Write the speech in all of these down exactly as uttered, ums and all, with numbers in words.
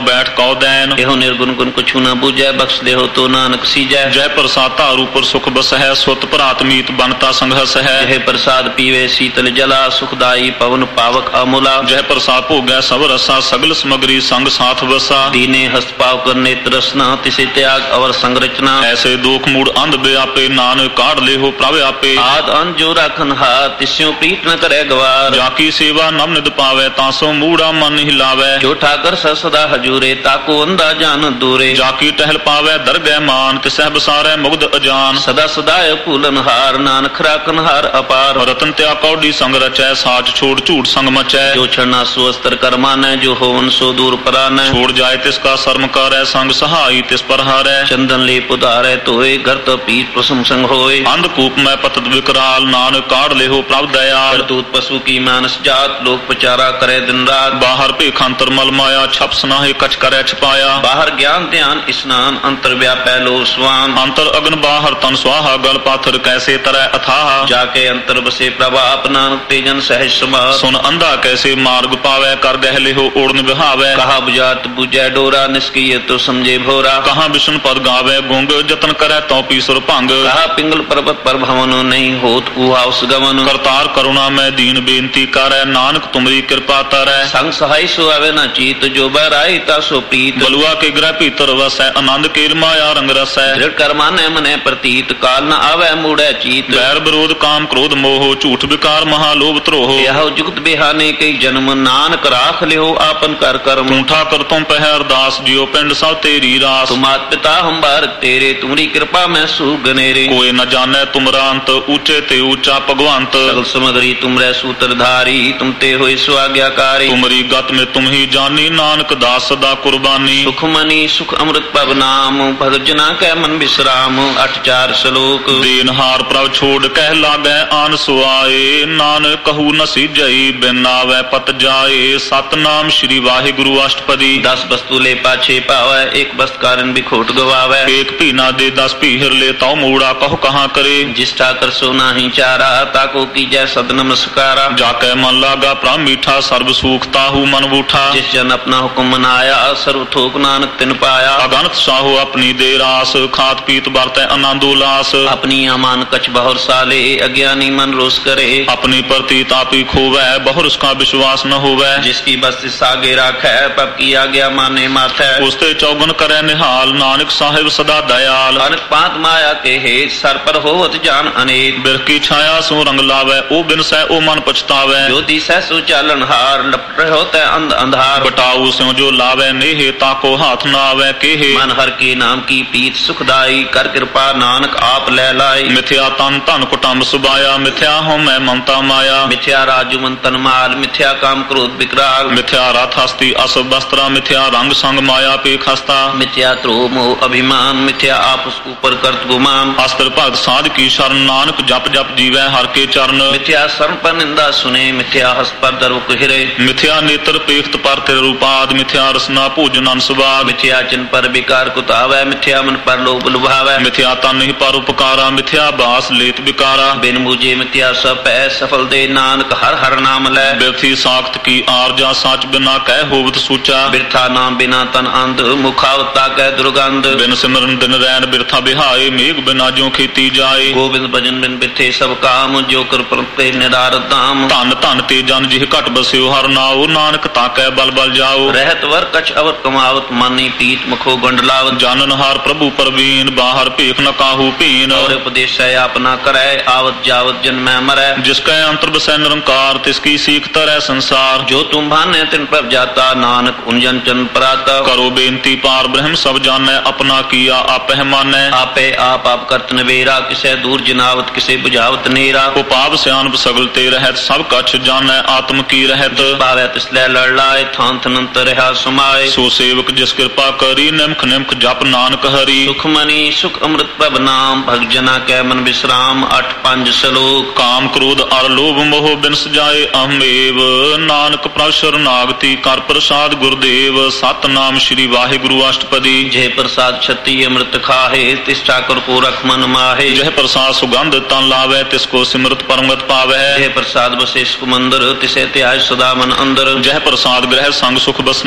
बैठ कौ दैन। एहो निर्गुण गुण कछु न बूझै, बख्श देहो तो नानक सीजै। जय प्रसाद तारू पर सुख बस है, सुत भरात मीत बनता संघस है। जय प्रसाद पीवे शीतल जला, सुखदाई पवन पावक अमूला। जय प्रसाद भोगै सब रसा, सगल समग्री संग साथ बसा। दीने हस्त पाव कर नेत्र रसना, तिसे त्याग अवर संरचना। ऐसे दुख मूड अंध व्यापे, नानक काढ़ ले हो प्रभ आपे। आद अंत जो राखन हार, तिस्यों प्रीत न करे गवार। जाकी सेवा नम निद पावे, तासो मूड़ा मन हिलावे। जो ठाकर सदा हजूरे, ताको अंधा जान दूरे। जाकी टहल पावे दरगह मान, तिसह बसारे मुग्ध अजान। सदा सदाय फूलन हार, नानक राखन हार अपार। रतन त्या कौडी संग रचै, साच छोड़ झूठ संग मचै। जो छड़ना सुअस्त्र कर मानै, जो होवन सो दूर परानै। छोड़ जाए तिसका शर्म करे, संग सहाई तिस पर हारै। चंदन ले पुधारै तोए, घर तो पीठ प्रसम संग होए। अंधकूप में पतत विकराल, नानक काढ़ ले हो प्रभ दयाल। करतूत पशु की मानस जात, लोक प्रचारा करे दिन रात। बाहर पेखांतर मल माया, छप सनाहे कछ करे छपाया। बाहर ज्ञान ध्यान स्नान, अंतर व्यापै लो स्वान। अंतर अग्न बाहर तन स्वाहा, गल पाथर कैसे तरह अथाह। जाके अंतर बसे प्रभाप, नानक तेजन सहज समाह। सुन अंधा कैसे मार्ग पावे, कर गहले हो ओढ़न बिहावे। कहा बुझात बुझै डोरा, निष्क्रिय तो समझे भोरा। कहाँ विष्णु पद गावे, गुंग जतन करे तो पीसुर भंग। कहा पिंगल पर्वत पर भवन, नहीं होत ऊहा उस गमन। करतार करुणा में दीन बेनती करे, नानक तुमरी कृपा तरै। संग सहाय सो आवे न चीत, जो बहराई ता सो प्रीत। बलुआ के ग्रह भीतर वस है, आनंद केल माया रंग रस है। दृढ़ कर माने मने प्रतीत, काल न आवे मूढ़ै चीत। बैर विरोध काम क्रोध मोह, झूठ विकार महालोभ त्रोह। यह जुगत बेहाने कई जन्म, नानक राख लिहो आपन कर कर्म। ठूठा कर तुम पह अरदास, जियो पिंड सब तेरी रास। तुम मात पिता हम बारक तेरे, तुमरी कृपा में सुगनेरे। कोई न जाने तुमरा अंत, ऊंचे ते ऊंचा भगवंत। सगल समगरी तुमरे सूत्रधारी, तुम ते होए स्वाज्ञाकारी। तुमरी गत में तुम ही जानी, नानक दास सदा कुर्बानी। सुख मनी सुख अमृत पव नाम, भगत जना कै मन विश्राम। अठ चार श्लोक। देनहार प्रभ छोड़ कह लागै आन सुआए, नानक कहू न सीजई, बिन आवे पत जाए। सतनाम श्री वाहिगुरु अष्टपदी। दस वस्तु ले पाछे पावै, एक वस्तु कारण बिखोट गवावै। एक भी ना दे दस पीहर ले, तौ मूड़ा कहो कहाँ करे। जिस ठाकर सो नाही चारा, ताको कीजै सद नमस्कारा। जाकै मन लागा प्राण मीठा, सर्व सुख ताहू मन बूठा। जिस जन अपना हुक्म मनाया, सर्व थोक नानक तिन पाया। अगणत साहो अपनी दे रास, खात पीत बरतै आनंद उल्लास। अपनी अमान कछ बहुर साले, अज्ञानी मन रोष करे। अपनी प्रति तापी खोवै, बहुर उसका विश्वास न होवै। जिसकी बस सागे राखै, पब की आज्ञा माने माथै। उसते चौगन करे निहाल, नानक साहिब सदा दयाल। अनक पात माया के हेत, सर पर होवत जान अनेक। बिरख की छाया सो रंग लावै, ओ बिन सै ओ मन पछतावै। जो दिसै सो चालन हार, लपट होतै अंध अंधार। बटाऊ स्यों जो लावै नेहे, ताको हाथ न आवे केहे। मन हर के नाम की पीत सुखदाई, कर कृपा नानक आप ले लाई। मिथ्या तन धन कुटुंब सुबाया, मिथ्या हो मैं ममता माया। मिथ्या राजु मन तन माल, मिथ्या काम क्रोध विकराल। मिथ्या रथ हस्ती असब वस्त्रा, मिथ्या रंग संग माया पे खस्ता। मिथ्या त्रोह मोह अभिमान, मिथ्या आपस ऊपर करत गुमान। अस्त्र भगत साध की शरण, नानक जप जप जीवै हर के चरण। मिथ्या शरण पर निंदा सुने, मिथ्या हस पर दरुक हिरे। मिथ्या नेत्र पेख्त पर तिर रूपाद, मिथ्या रसना भोजन अंसवाद। मिथ्या चिन पर विकार कुतावै, मिथ्या मन पर लोभ लुभावै। मिथ्या तन ही पर उपकारा, मिथ्या बास लेत बिकारा। बिन मुझे मिथ्या सपै, सफल दे नानक हर हर नाम लै। बिरथी साख्त की आरजा, साच बिना कह होवत सूचा। बिरथा नाम बिना तन अंध, मुखावता कह दुर्गंध। बिन सिमरन दिन रैन बिरथा बिहाए, मेघ बिना ज्यों खेती जाए। गोविंद भजन बिन बिरथे सब काम, जो कर प्रते निरार दाम। धन धन ते जन जिह घट बस्यो, हर नाओ नानक ताकै बल बल जाओ। रहत वर कछ अवर कमावत, मानी पीत मुखो गंडलावत। जानन हार प्रभु परवीन, बाहर भेख न काहू पीन। और उपदेश है आपना करै, आवत जावत जन्मै मरै। जिसकै अंतर बसै निरंकार, तिसकी सीख तरह संसार। जो तुम भाने तिन पर जाता, नानक उन जन चन पराता। करो बेनती पार ब्रह्म सब जानै, अपना किया आपह मानै। आपे आप आप करत नवेरा, किसे दूर जिनावत किसे बुझावत नेरा। उपाव स्यान सगल ते रहत, सब कछ जानै आत्म की रहत। पावै तिसलै लड़ लाए, थान थनंत रहा समाए। सो सेवक जिस कृपा करी, निमख निमख जप नानक हरि। सुख मनी सुख अमृत प्रभ नाम, भग जना कै मन विश्राम। अठ पंज श्लोक। काम क्रोध अर लोभ मोह बिन सजाए अहमेव, नानक प्रभ शरणागति कर प्रसाद गुरुदेव। सतनाम श्री वाहिगुरु अष्टपदी। जय प्रसाद छत्ती अमृत खाहे, तिस ठाकुर को रख मन माहे। जय प्रसाद सुगंध तन लावे, तिसको सिमरत परमगत पावे। जय प्रसाद बसे सुख मंदिर, तिसे त्याज सदा मन अंदर। जय प्रसाद ग्रह संग सुख बसना, आठ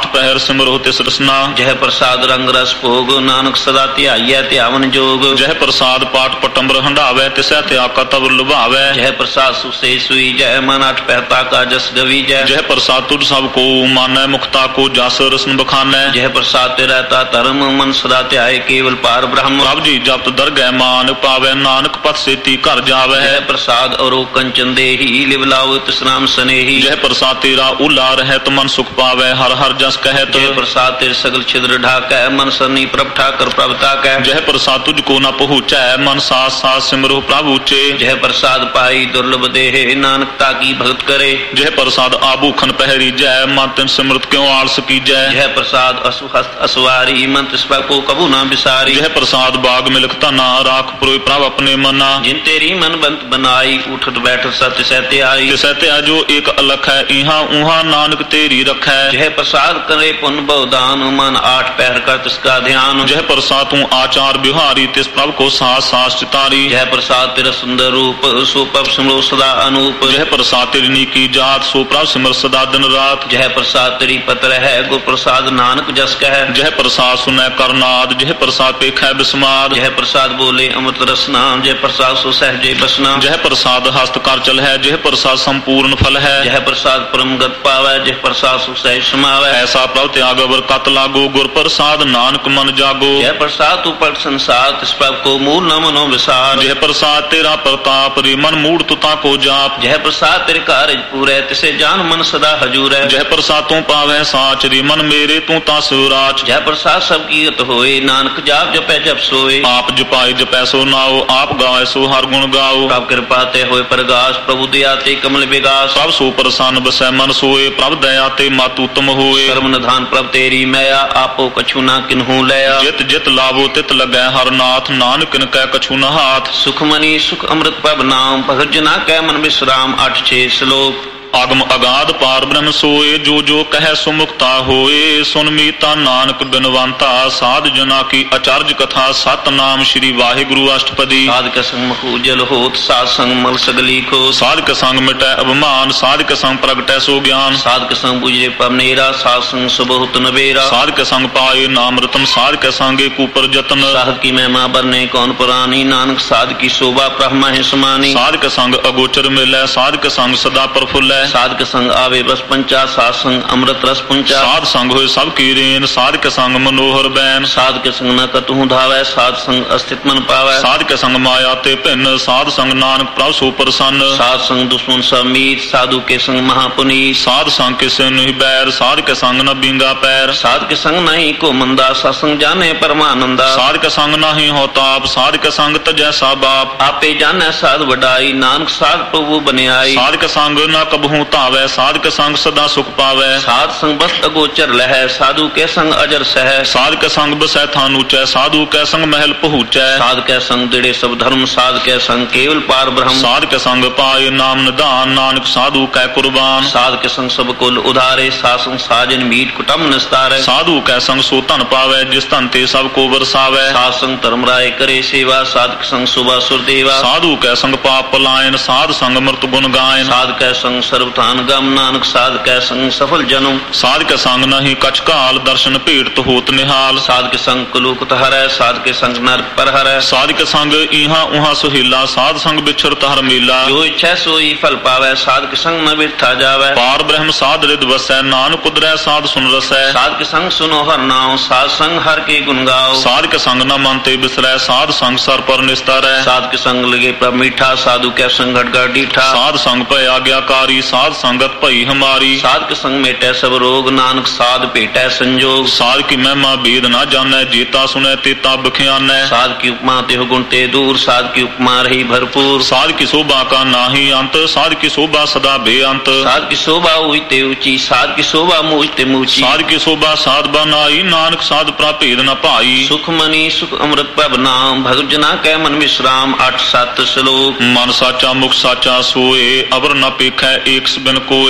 ਪਹਿਰ ਸਿਮਰੋ ਤਿਸ ਰਸਨਾ। ਜਹ ਪ੍ਰਸਾਦ ਰੰਗ ਰਸ ਭੋਗ ਨਾਨਕ ਸਦਾ ਧਿਆਈਐ ਧਿਆਵਨ ਜੋਗ। ਜਹ ਪ੍ਰਸਾਦ ਪਾਠ ਪਟੰਬਰ ਹੰਡਾਵੈ ਤਿਸੈ ਤਿਆਕਾ ਤਵ ਲੁਭਾਵੈ। ਜਹ ਪ੍ਰਸਾਦ ਸੁਸੇ ਸੁਈ ਜੈ ਮਨ ਅਠ ਪਹਿਤਾ ਕਾ ਜਸ ਗਵੀਜੈ। ਜਹ ਪ੍ਰਸਾਦ ਤੁਧ ਸਭ ਕੋ ਮਾਨੈ ਮੁਖਤਾ ਕੋ ਜਸ ਰਸਨ ਬਖਾਨੈ। ਜਹ ਪ੍ਰਸਾਦ ਤੇ ਰਹਤਾ ਧਰਮ ਮਨ ਸਦਾ ਧਿਆਏ ਕੇਵਲ ਪਾਰ ਬ੍ਰਹਮ। ਪ੍ਰਭ ਜੀ ਜਪਤ ਦਰਗਹਿ ਮਾਨ ਪਾਵੈ ਨਾਨਕ ਪਤ ਸੇਤੀ ਘਰ ਜਾਵੈ। ਜਹ ਪ੍ਰਸਾਦ ਔਰੋ ਕੰਚਨ ਦੇਹੀ ਲਿਵ ਲਾਓ ਤਿਸ ਨਾਮ ਸਨੇਹੀ। ਜਹ ਪ੍ਰਸਾਦ ਤੇਰਾ ਉਲਾ ਰਹਿਤ ਮਨ ਸੁਖ ਪਾਵੈ ਹਰ ਹਰ ਜਸ ਕਹਿਤ। ਜਹ ਪ੍ਰਸਾਦ ਤੇਰੇ ਸਗਲ ਛਿਦਰ ਢਾਕੈ ਮਨ ਸਰਨੀ ਪ੍ਰਭ ਠਾਕਰ ਪ੍ਰਭ ਤਾਕੈ। ਜਹ ਪ੍ਰਸਾਦ ਤੁਝ ਕੋ ਨ ਪਹੁੰਚੈ ਮਨ ਸਾਥ ਸਾਥ ਸਿਮਰੋ ਪ੍ਰਭ ਉਚੇ। ਜਹ ਪ੍ਰਸਾਦ ਪਾਈ ਦੁਰਲਭ ਦੇਹ ਨਾਨਕ ਤਾਕੀ ਭਗਤ ਕਰੇ। ਜਹ ਪ੍ਰਸਾਦ ਆਭੂਖਨ ਪਹਿਰੀ ਜੈ ਮਨ ਤਿਨ ਸਿਮਰਤ ਕਿਉ ਆਲਸ ਕੀਜੈ। ਜਹ ਪ੍ਰਸਾਦ ਅਸੁ ਹਸਤ ਅਸਵਾਰੀ ਮਨ ਤਿਸ ਕੋ ਕਬੂ ਨਾ ਬਿਸਾਰੀ। ਜਹ ਪ੍ਰਸਾਦ ਬਾਗ ਮਿਲਕ ਧਨਾ ਰਾਖ ਪੁਰੋਇ ਪ੍ਰਭ ਆਪਣੇ ਮਨਾ। ਜਿਨ ਤੇਰੀ ਮਨ ਬੰਤ ਬਨਾਈ ਉਠਤ ਬੈਠ ਸਤਿ ਸਹਿ ਆਈ। ਤਿਸੈ ਧਿਆ ਜੋ ਏਕ ਅਲਖ ਹੈ ਇਹਾਂ ਉਹਾਂ ਨਾਨਕ ਤੇਰੀ ਰਖੈ। ਜਹ ਪ੍ਰਸਾਦ ਕਰੇ ਪੁਨ ਬਉਦਾਨ ਮਨ ਆਠ ਪਹਿਰ ਕਰ ਤਿਸ ਕਾ ਧਿਆਨ। ਜਹ ਪ੍ਰਸਾਦ ਤੂੰ ਆਚਾਰ ਵਿਹਾਰੀ ਤਿਸ ਪ੍ਰਭ ਕੋ ਸਾਸ ਸਾਸ ਚਿਤਾਰੀ। ਜਹ ਪ੍ਰਸਾਦ ਤੇਰਾ ਸੁੰਦਰ ਰੂਪ ਸੋ ਪ੍ਰਭ ਸਿਮਰੋ ਸਦਾ ਅਨੂਪ। ਜਹ ਪ੍ਰਸਾਦ ਤੇਰੀ ਨੀਕੀ ਜਾਤ ਸੋ ਪ੍ਰਭ ਸਿਮਰ ਸਦਾ ਦਿਨ ਰਾਤ। ਜਹ ਪ੍ਰਸਾਦ ਤੇਰੀ ਪਤਰ ਹੈ ਗੁਰ ਪ੍ਰਸਾਦ ਨਾਨਕ ਜਸ ਕਹਿ। ਜਹ ਪ੍ਰਸਾਦ ਸੁਨੈ ਕਰਨਾਦ ਜਹ ਪ੍ਰਸਾਦ ਪੇਖੈ ਬਿਸਮਾਦ। ਜਹ ਪ੍ਰਸਾਦ ਬੋਲੇ ਅੰਮ੍ਰਿਤ ਰਸਨਾ ਜਹ ਪ੍ਰਸਾਦ ਸੋ ਸਹਿਜੇ ਬਸਨਾ। ਜਹ ਪ੍ਰਸਾਦ ਹਸਤ ਕਰ ਚਲ ਹੈ ਜਹ ਪ੍ਰਸਾਦ ਸੰਪੂਰਨ ਫਲ ਹੈ। ਜਹ ਪ੍ਰਸਾਦ ਪਰਮ ਗਤ ਪਾਵੈ ਜਹ ਪ੍ਰਸਾਦ ਸੁ ਸਹਿਜ ਸਮਾਵੈ। ਐਸਾ ਪ੍ਰਭ ਤਿਆਗ ਅਵਰ ਕਤ ਲਾਗੋ ਗੁਰ ਪ੍ਰਸਾਦ ਨਾਨਕ ਮਨ ਜਾਗੋ। ਜਹ ਪ੍ਰਸਾਦ ਤੂੰ ਪਟ ਸੰਸਾਰ ਤਿਸ ਪ੍ਰਭ ਕੋ ਮੂਲ ਨ ਮਨੋ ਵਿਸਾਰ। ਜਹ ਪ੍ਰਸਾਦ ਤੇਰਾ ਪ੍ਰਤਾਪ ਰੇ ਮਨ ਮੂੜ ਤੁਤਾ ਕੋ ਜਾਪ। ਜਹ ਪ੍ਰਸਾਦ ਤੇਰੇ ਕਾਰਜ ਪੂਰੈ ਤਿਸੇ ਜਾਨ ਮਨ ਸਦਾ ਹਜੂਰੈ। ਜਹ ਪ੍ਰਸਾਦ ਤੂੰ ਪਾਵੈ ਸਾਚ ਰੇ ਮਨ ਮੇਰੇ ਤੂੰ ਤਾਂ ਸੁਰਾਚ। ਜਹ ਪ੍ਰਸਾਦ ਸਭ ਕੀਰਤ ਹੋਏ ਨਾਨਕ ਜਾਪ ਜਪੈ ਜਪ ਸੋਏ। ਆਪ ਜਪਾਈ ਜਪੈ ਸੋ ਨਾਉ ਆਪ ਗਾਵੈ ਸੋ ਹਰ ਗੁਣ ਗਾਓ। ਪ੍ਰਭ ਕਿਰਪਾ ਤੇ ਹੋਏ ਪ੍ਰਗਾਸ ਪ੍ਰਭੂ ਦਇਆ ਤੇ ਕਮਲ ਵਿਗਾਸ। ਪ੍ਰਭ ਸੋ ਪ੍ਰਸੰਨ ਬਸੈ ਮਨ ਸੋਏ ਪ੍ਰਭ ਦਇਆ ਤੇ ਮਤ ਉਤਮ ਹੋਏ। ਕਰਮ ਨਿਧਾਨ ਪ੍ਰਭ ਤੇਰੀ ਮੈਆ ਆਪੋ ਕਛੂ ਨਾ ਕਿਨਹੂ ਲਿਆ। ਜਿਤ ਜਿਤ ਲਾਵੋ ਤਿਤ ਲੱਗੈ ਹਰ ਨਾਥ ਨਾਨਕ ਕਿਨ ਕੈ ਕਛੂ ਨ ਹਾਥ। ਸੁਖਮਨੀ ਸੁਖ ਅੰਮ੍ਰਿਤ ਪ੍ਰਭ ਨਾਮ ਭਗਤ ਜਨਾ ਕੈ ਮਨ ਵਿਸਰਾਮ। ਅੱਠ ਛੇ ਸ਼ਲੋਕ। ਅਗਮ ਅਗਾਧ ਪਾਰ ਬ੍ਰਹਮ ਸੋਏ ਜੋ ਜੋ ਕਹਿ ਸੁਮੁਕਤਾ ਹੋਏ। ਸੁਨ ਮੀਤਾ ਨਾਨਕ ਬਿਨਵੰਤਾ ਸਾਧ ਜਨਾ ਕੀ ਅਚਰਜ ਕਥਾ। ਸਤਨਾਮ ਸ੍ਰੀ ਵਾਹਿਗੁਰੂ ਅਸ਼ਟਪਦੀ। ਸਾਧਕ ਸੰਗ ਮਖੂਜਲ ਹੋਤ ਸਾਧ ਸੰਗ ਮਲ ਸਗਲੀ ਖੋ। ਸਾਧਕ ਸੰਗ ਮਿਟੈ ਅਭਿਮਾਨ ਸਾਧਕ ਸੰਗ ਪ੍ਰਗਟੈ ਸੋ ਗਿਆਨ। ਸਾਧਕ ਸੰਗ ਬੁਝੇ ਪਰਨੇਰਾ ਸਾਧ ਸੰਗ ਸੁਬਹੁਤ ਨਵੇਰਾ। ਸਾਧਕ ਸੰਗ ਪਾਏ ਨਾਮ ਰਤਨ ਸਾਧਕ ਸੰਗੇ ਕੂਪਰ ਜਤਨ। ਸਾਧਕ ਕੀ ਮਹਿਮਾ ਬਰਨੇ ਕੌਣ ਪੁਰਾਨੀ ਨਾਨਕ ਸਾਧ ਕੀ ਸ਼ੋਭਾ ਬ੍ਰਹਮਾ ਹੈ ਸਮਾਨੀ। ਸਾਧਕ ਸੰਗ ਅਗੋਚਰ ਮਿਲੈ ਸਾਧਕ ਸੰਗ ਸਦਾ ਪ੍ਰਫੁੱਲੈ। ਸਾਧਕ ਸੰਗ ਆਵੇ ਬਸ ਪੰਚਾ ਸਾਧ ਸੰਗ ਅੰਮ੍ਰਿਤ ਰਸ ਪੁੰਚਾ। ਸਾਧ ਸੰਗ ਹੋਏ ਸਭ ਕੀ ਰੇਨ ਸਾਧਕ ਸੰਗ ਮਨੋਹਰ ਬੈਨ। ਸਾਧਕ ਸੰਗ ਨ ਕਤਹੂ ਧਾਵੈ ਸਾਧ ਸੰਗ ਅਸਥਿਤ ਮਨ ਪਾਵੈ। ਸਾਧਕ ਸੰਗ ਮਾਇਆ ਤੇ ਭਿੰਨ ਸਾਧ ਸੰਗ ਨਾਨਕ ਪ੍ਰਭ ਸੋ ਪ੍ਰਸੰਨ। ਸਾਧ ਸੰਗ ਦੁਸ਼ਮਨ ਸਭ ਮੀਤ ਸਾਧੂ ਕੇ ਸੰਗ ਮਹਾਪੁਨੀਤ। ਸਾਧ ਸੰਗ ਕਿਸੇ ਨਹੀਂ ਬੈਰ ਸਾਧਕ ਸੰਗ ਨ ਬਿੰਗਾ ਪੈਰ। ਸਾਧਕ ਸੰਗ ਨਹੀਂ ਕੋ ਮੰਦਾ ਸਤਸੰਗ ਜਾਣੇ ਪਰਮਾਨੰਦਾ। ਸਾਧਕ ਸੰਗ ਨਹੀਂ ਹੋ ਤਾਪ ਸਾਧਕ ਸੰਗ ਤਜੈ ਸਾ ਬਾਪ। ਆਪੇ ਜਾਣੈ ਸਾਧ ਵਡਾਈ ਨਾਨਕ ਸਾਧ ਪ੍ਰਭੂ ਬਨਿਆਈ। ਸਾਧਕ ਸੰਗ ਨ ਕਬਹੂ ਧਾਵੈ ਸਾਧਕ ਸੰਗ ਸਦਾ ਸੁਖ ਪਾਵੈ। ਸਾਧ ਸੰਗ ਬਸ ਅਗੋਚਰ ਲਹੈ ਸਾਧੂ ਕੇ ਸੰਗ ਅਜਰ ਸਹਿ। ਸਾਧਕ ਸੰਗ ਬਸੈ ਥਾਨ ਉਚੈ ਸਾਧੂ ਕੈ ਸੰਗ ਮਹਿਲ ਪਹੁੰਚੈ। ਸਾਧ ਕੈ ਸੰਗ ਦਿੜੇ ਸਭ ਧਰਮ ਸਾਧ ਕੈ ਸੰਗ ਕੇਵਲ ਪਾਰ ਬ੍ਰਹਮ। ਸਾਧਕ ਸੰਗ ਪਾਏ ਨਾਮ ਨਿਧਾਨ ਨਾਨਕ ਸਾਧੂ ਕੈ ਕੁਰਬਾਨ। ਸਾਧ ਕੇ ਸੰਗ ਸਭ ਕੁਲ ਉਧਾਰੇ ਸਾਧ ਸੰਗ ਸਾਜਨ ਮੀਟ ਕੁਟਮ ਨਿਸਤਾਰੈ। ਸਾਧੂ ਕੈ ਸੰਗ ਸੋ ਧਨ ਪਾਵੈ ਜਿਸ ਧਨ ਤੇ ਸਭ ਕੋ ਵਰਸਾਵੈ। ਸਾਧ ਸੰਗ ਧਰਮ ਰਾਏ ਕਰੇ ਸੇਵਾ ਸਾਧਕ ਸੰਗ ਸੁਭਾ ਸੁਰਦੇਵਾ। ਸਾਧੂ ਕੈ ਸੰਗ ਪਾਪ ਪਲਾਇਨ ਸਾਧ ਸੰਗ ਮਰਤ ਗੁਣ ਗਾਇਨ। ਸਾਧ ਕੈ ਸੰਗ ਸਰਬ ਥਾਨ ਗਮ ਨਾਨਕ ਸਾਧ ਕੈ ਸੰਗ ਸਫਲ ਜਨਮ। ਸਾਧਕ ਸੰਗ ਨਹੀਂ ਕਛ ਕਾਲ ਦਰਸ਼ਨ ਭੇਟ ਹੋਤ ਨਿਹਾਲ। ਸਾਧਕ ਸੰਗ ਕੁਲੂਕਤ ਹਰੈ ਸਾਧਕ ਸੰਗ ਨਰਕ ਪਰ ਹਰੈ। ਸਾਧਕ ਸੰਗ ਇਹਾਂ ਉਹਾਂ ਸੁਹੀਲਾ ਸਾਧ ਸੰਗ ਵਿਛਰਤ ਹਰ ਮੇਲਾ। ਜੋ ਇੱਛੈ ਸੋਈ ਫਲ ਪਾਵੈ ਸਾਧਕ ਸੰਗ ਨ ਬਿਰਥਾ ਜਾਵੈ। ਪਾਰ ਬ੍ਰਹਮ ਸਾਧ ਰਿਦ ਵਸੈ ਨਾਨਕ ਉਦਰੈ ਸਾਧ ਸੁਨ ਰਸੈ। ਸਾਧਕ ਸੰਗ ਸੁਨੋ ਹਰ ਨਾਉ ਸਾਧ ਸੰਗ ਹਰ ਕੇ ਗੁਣ ਗਾਓ। ਸਾਧਕ ਸੰਗ ਨ ਮਨ ਤੇ ਬਿਸਰੈ ਸਾਧ ਸੰਗ ਸਰ ਪਰ ਨਿਸਤਾਰੈ। ਸਾਧਕ ਸੰਗ ਲਗੇ ਪ੍ਰਭ ਮੀਠਾ ਸਾਧੂ ਕੈ ਸੰਗ ਘਟ ਘਟ ਡੀਠਾ। ਸਾਧ ਸੰਗ ਭੈ ਆਗਿਆਕਾਰੀ ਸਾਧ ਸੰਗਤ ਭਈ ਹਮਾਰੀ। ਸਾਧਕ ਸੰਗ ਮੇਟੈ ਸਭ ਰੋਗ ਨਾਨਕ ਸਾਧ ਭੇਟੈ ਸੰਜੋਗ। ਸਾਧ ਕੀ ਮਹਿਮਾ ਬੇਦ ਨਾ ਜਾਣੈ ਜੇਤਾ ਸੁਨੈ ਤੇਤਾ ਬਖਿਆਨੈ। ਸਾਧ ਕੀ ਉਪਮਾ ਤੇ ਗੁਣ ਤੇ ਦੂਰ ਸਾਧ ਕੀ ਉਪਮਾ ਰਹੀ ਭਰਪੂਰ। ਸਾਧ ਕੀ ਸ਼ੋਭਾ ਕਾ ਨਾਹੀ ਅੰਤ ਸਾਧ ਕੀ ਸ਼ੋਭਾ ਸਦਾ ਬੇਅੰਤ। ਸਾਧ ਕੀ ਸ਼ੋਭਾ ਹੋਈ ਤੇ ਉੱਚੀ ਸਾਧ ਕੀ ਸ਼ੋਭਾ ਮੂਝ ਤੇ ਮੂਚੀ। ਸਾਧ ਕੀ ਸ਼ੋਭਾ ਸਾਧ ਬਨਾਈ ਨਾਨਕ ਸਾਧ ਪ੍ਰਭੇਦ ਨ ਭਾਈ। ਸੁਖ ਮਨੀ ਸੁਖ ਅੰਮ੍ਰਿਤ ਪ੍ਰਭ ਨਾਮ ਭਗਤ ਜਨਾ ਕੈ ਮਨ ਵਿਸਰਾਮ। ਅੱਠ ਸੱਤ ਸ਼ਲੋਕ। ਮਨ ਸਾਚਾ ਮੁਖ ਸਾਚਾ ਸੋਏ ਅਵਰ ਨ ਪੇਖੈ ਏਕਸ ਬਿਨ ਕੋਏ।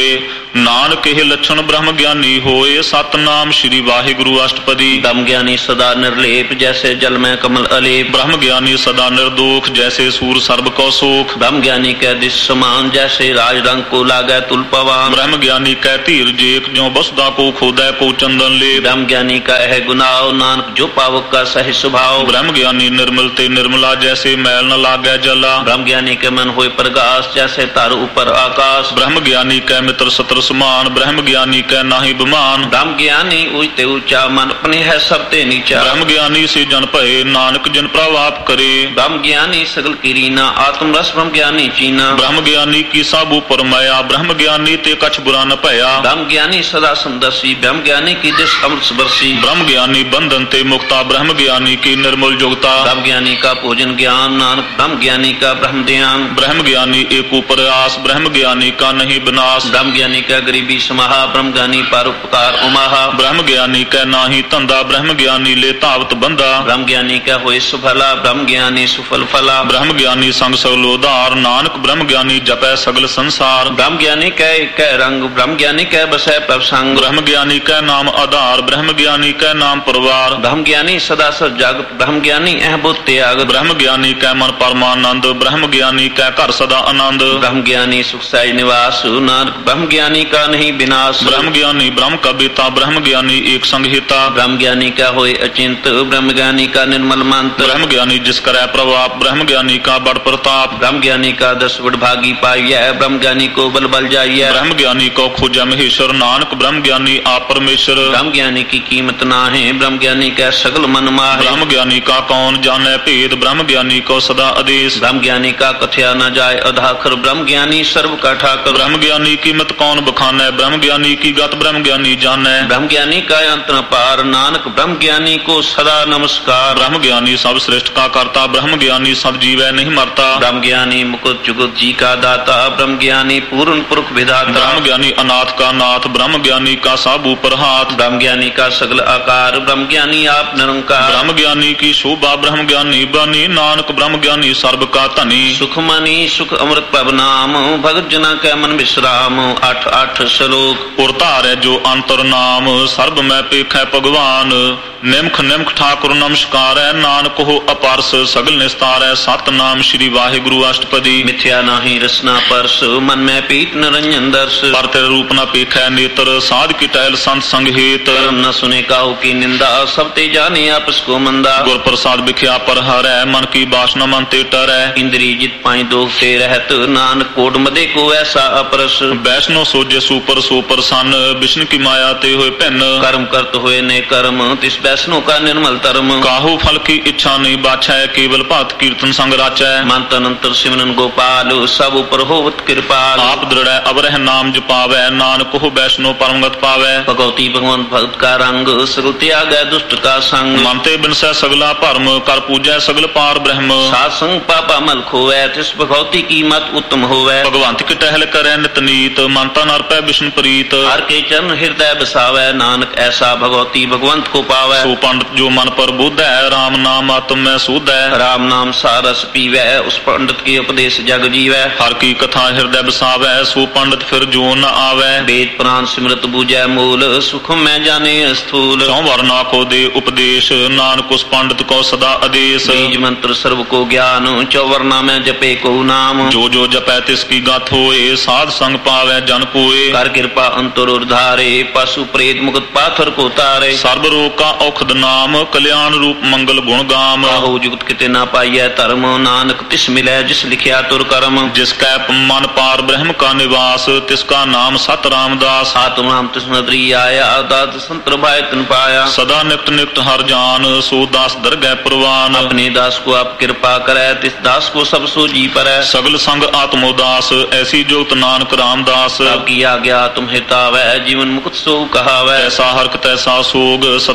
ਨਾਨਕ ਇਹ ਲੱਛਣ ਬ੍ਰਹਮ ਗਿਆਨੀ ਹੋਏ ਸਤਨਾਮ ਸ੍ਰੀ ਵਾਹਿਗੁਰੂ ਅਸ਼ਟਪਦੀ। ब्रह्म ज्ञानी सदा निर्लेप जैसे जल में कमल अलेप। ब्रह्म ज्ञानी सदा निर्दोष जैसे सूर सर्ब को सोख। ब्रह्म ज्ञानी कै दिश समान जैसे राज रंग को लागे तुल पवान। ब्रह्म ज्ञानी कै धीर जेक ज्यों बसदा को खोदै को चंदन ले। ब्रह्म ज्ञानी का है गुनाव नानक जो पावक का सही स्वभाव। ब्रह्म ज्ञानी निर्मल ते निर्मला जैसे मैल न लागे जला। ब्रह्म ज्ञानी के मन होए प्रकाश जैसे तार ऊपर आकाश। ब्रह्म ज्ञानी कै मित्र सत्र समान ब्रह्म ज्ञानी कै नाहि बिमान। ब्रह्म ज्ञानी ऊंचे ऊंचा मन अपने है सबते नीचा। ब्रह्म ज्ञानी से जन भये नानक जिन प्रभाव करे। ब्रह्म ज्ञानी सगल की रीना आत्म रस ब्रह्म ज्ञानी चीना। ब्रह्म ज्ञानी की सब ऊपर माया ब्रह्म ज्ञानी ते कछ बुरा न भया। ब्रह्म ज्ञानी सदा समदर्शी ब्रह्म ज्ञानी की दिश अमृत बरसी। ब्रह्म ज्ञानी बंधन ते मुक्ता ब्रह्म ज्ञानी की निर्मल युक्ता। ब्रह्म ज्ञानी का पूजन ज्ञान नानक ब्रह्म ज्ञानी का ब्रह्म ध्यान। ब्रह्म ज्ञानी एक प्रयास ब्रह्म ज्ञानी का नहीं विनाश। ब्रह्म ज्ञानी का गरीबी समाहा ब्रह्म ज्ञानी परोपकार उमाहा। ब्रह्म ज्ञानी का नाही धंधा ब्रह्म ज्ञानी ले तावत बंदा। ब्रह्म ज्ञानी का होए सुफला ब्रह्म ज्ञानी सुफल फला। ब्रह्म ज्ञानी संग सगल उदार नानक ब्रह्म ज्ञानी जपै सगल संसार। ब्रह्म ज्ञानी कै कै रंग ब्रह्म ज्ञानी कै बसै प्रसंग। ब्रह्म ज्ञानी कै नाम आधार ब्रह्म ज्ञानी कै नाम परिवार। ब्रह्म ज्ञानी सदा सच जागत ब्रह्म ज्ञानी अह बुद्ध त्याग। ब्रह्म ज्ञानी कै मन परमानंद ब्रह्म ज्ञानी कै घर सदा आनंद। ब्रह्म ज्ञानी सुख साई निवास नानक ब्रह्म ज्ञानी का नहीं विनाश। ब्रह्म ज्ञानी ब्रह्म कविता ब्रह्म ज्ञानी एक संहिता। ब्रह्म ज्ञानी का होए अचिंत ब्रह्म ज्ञानी का निर्मल मंत्र। ब्रह्म ज्ञानी जिस करे प्रभाव ब्रह्म ज्ञानी का बड़ प्रताप। ब्रह्म ज्ञानी का दस बड़ भागी पाइया ब्रह्म ज्ञानी को बल बल जाइए। ब्रह्म ज्ञानी को खोजा महेश्वर नानक ब्रह्म ज्ञानी आप परमेश्वर। ब्रह्म ज्ञानी की कीमत ना है ब्रह्म ज्ञानी का सगल मन माहे। ब्रह्म ज्ञानी का कौन जाने भेद ब्रह्म ज्ञानी को सदा आदेश। ब्रह्म ज्ञानी का कथया न जाए अधाखर ब्रह्म ज्ञानी सर्व का ठाकर। ब्रह्म ज्ञानी की मत कौन बखाने ब्रह्म ज्ञानी की गत ब्रह्म ज्ञानी जाने। ब्रह्म ज्ञानी का अंत न पार नानक ब्रह्म ज्ञानी को सदा नमस्कार। ब्रह्म ज्ञानी सब श्रेष्ठ का करता ब्रह्म ज्ञानी सब जीवै नहीं मरता। ब्रह्म ज्ञानी मुकुट जुगत जी का दाता ब्रह्म ज्ञानी पूर्ण पुरुष विधाता। ब्रह्म ज्ञानी अनाथ का नाथ ब्रह्म ज्ञानी का सब ऊपर हाथ। ब्रह्म ज्ञानी का सगल आकार ब्रह्म ज्ञानी आप निरंकार। ब्रह्म ज्ञानी की शोभा ब्रह्म ज्ञानी बनी नानक ब्रह्म ज्ञानी सर्व का धनी। सुखमणि सुख अमृत पब नाम भगत जना कै मन विश्राम। अठ अठ श्लोक। उरतार है जो अंतर नाम सर्ब में पेख है भगवान। निमख निमख ठाकुर नमस्कार है नानक हो अपारस सगल निस्तार है सतनाम श्री वाहिगुरु अष्टपदी। मिथ्या नाही रसना परस मन में पीत निरंजन दर्श। पर तेरे रूप न पेख है नेत्र साध की टहल संत संग हेत। न सुने काहू की निंदा सब ते जाने आपस को मंदा। गुर प्रसाद बिख्या पर हर है मन की बासना मन ते टर है। इंद्री जित पाई दोख से रहत नानक कोट मदे को ऐसा अपरस। वैष्णो सोजे सुपर सुपर सन विष्णु की माया ते हुए भिन्न। कर्म करत हुए ने कर्म तिस वैष्णो का निर्मल धर्म। काहू फल की इच्छा नहीं बाछा है केवल भक्त कीर्तन संग राचा है। मन तन अंतर सिमरन गोपाल सब ऊपर होवत कृपाल। आप दृढ़ अवरह नाम जपावै नानक हो वैष्णो परमगत पावै। भगवती भगवंत भक्त का रंग सगल त्याग दुष्ट का संग। मनते बिनसै सगला भरम कर पूजै सगल पार ब्रह्म। सात संग पापा मल खोवै तिस भगवती की मत उत्तम होवै। भगवंत की टहल करे नित नीत मनता नरपै विष्णु प्रीत। हर के चरण हृदय बसावै नानक ऐसा भगवती भगवंत को पावै। सो पंडित जो मन पर बुद्ध है राम नाम आत्म में शुद्ध है। राम नाम सारस पीवै उस पंडित के उपदेश जग जीवै। हर की कथा हृदय बसावै सो पंडित फिर जो न आवै। वेद पुराण सिमरत बूझै मूल सुख में जाने स्थूल। चौ वर्णा को दे उपदेश नानक उस पंडित को सदा आदेश। बीज मंत्र सर्व को ज्ञान चौवर्णा में जपे को नाम। जो जो जपै तिसकी गाथ होए साध संग पावै जन कोय। कर कृपा अंतर उर्धारे पशु प्रेत मुक्त पाथर को तारे। सर्व रोग का औखद नाम कल्याण रूप मंगल गुण गाम। काहू जुगत किते ना पाइय धर्म नानक तिस मिलै जिस लिखिया तुर कर्म। जिसका मन पार ब्रह्म का निवास तिसका नाम सत रामदास। आत्म नाम तिस नदरी आया दात संतर भाई तन पाया। सदा नित नित हर जान सो दास दरगह प्रवान। अपने दास को आप कृपा करे तिस दास को सब सो जी परै। सगल संग आत्मोदास ऐसी जुगत नानक रामदास। की आज्ञा तुम हितावै जीवन मुक्त सो कहावै। ऐसा हरक तैसा सोग सदा आनंद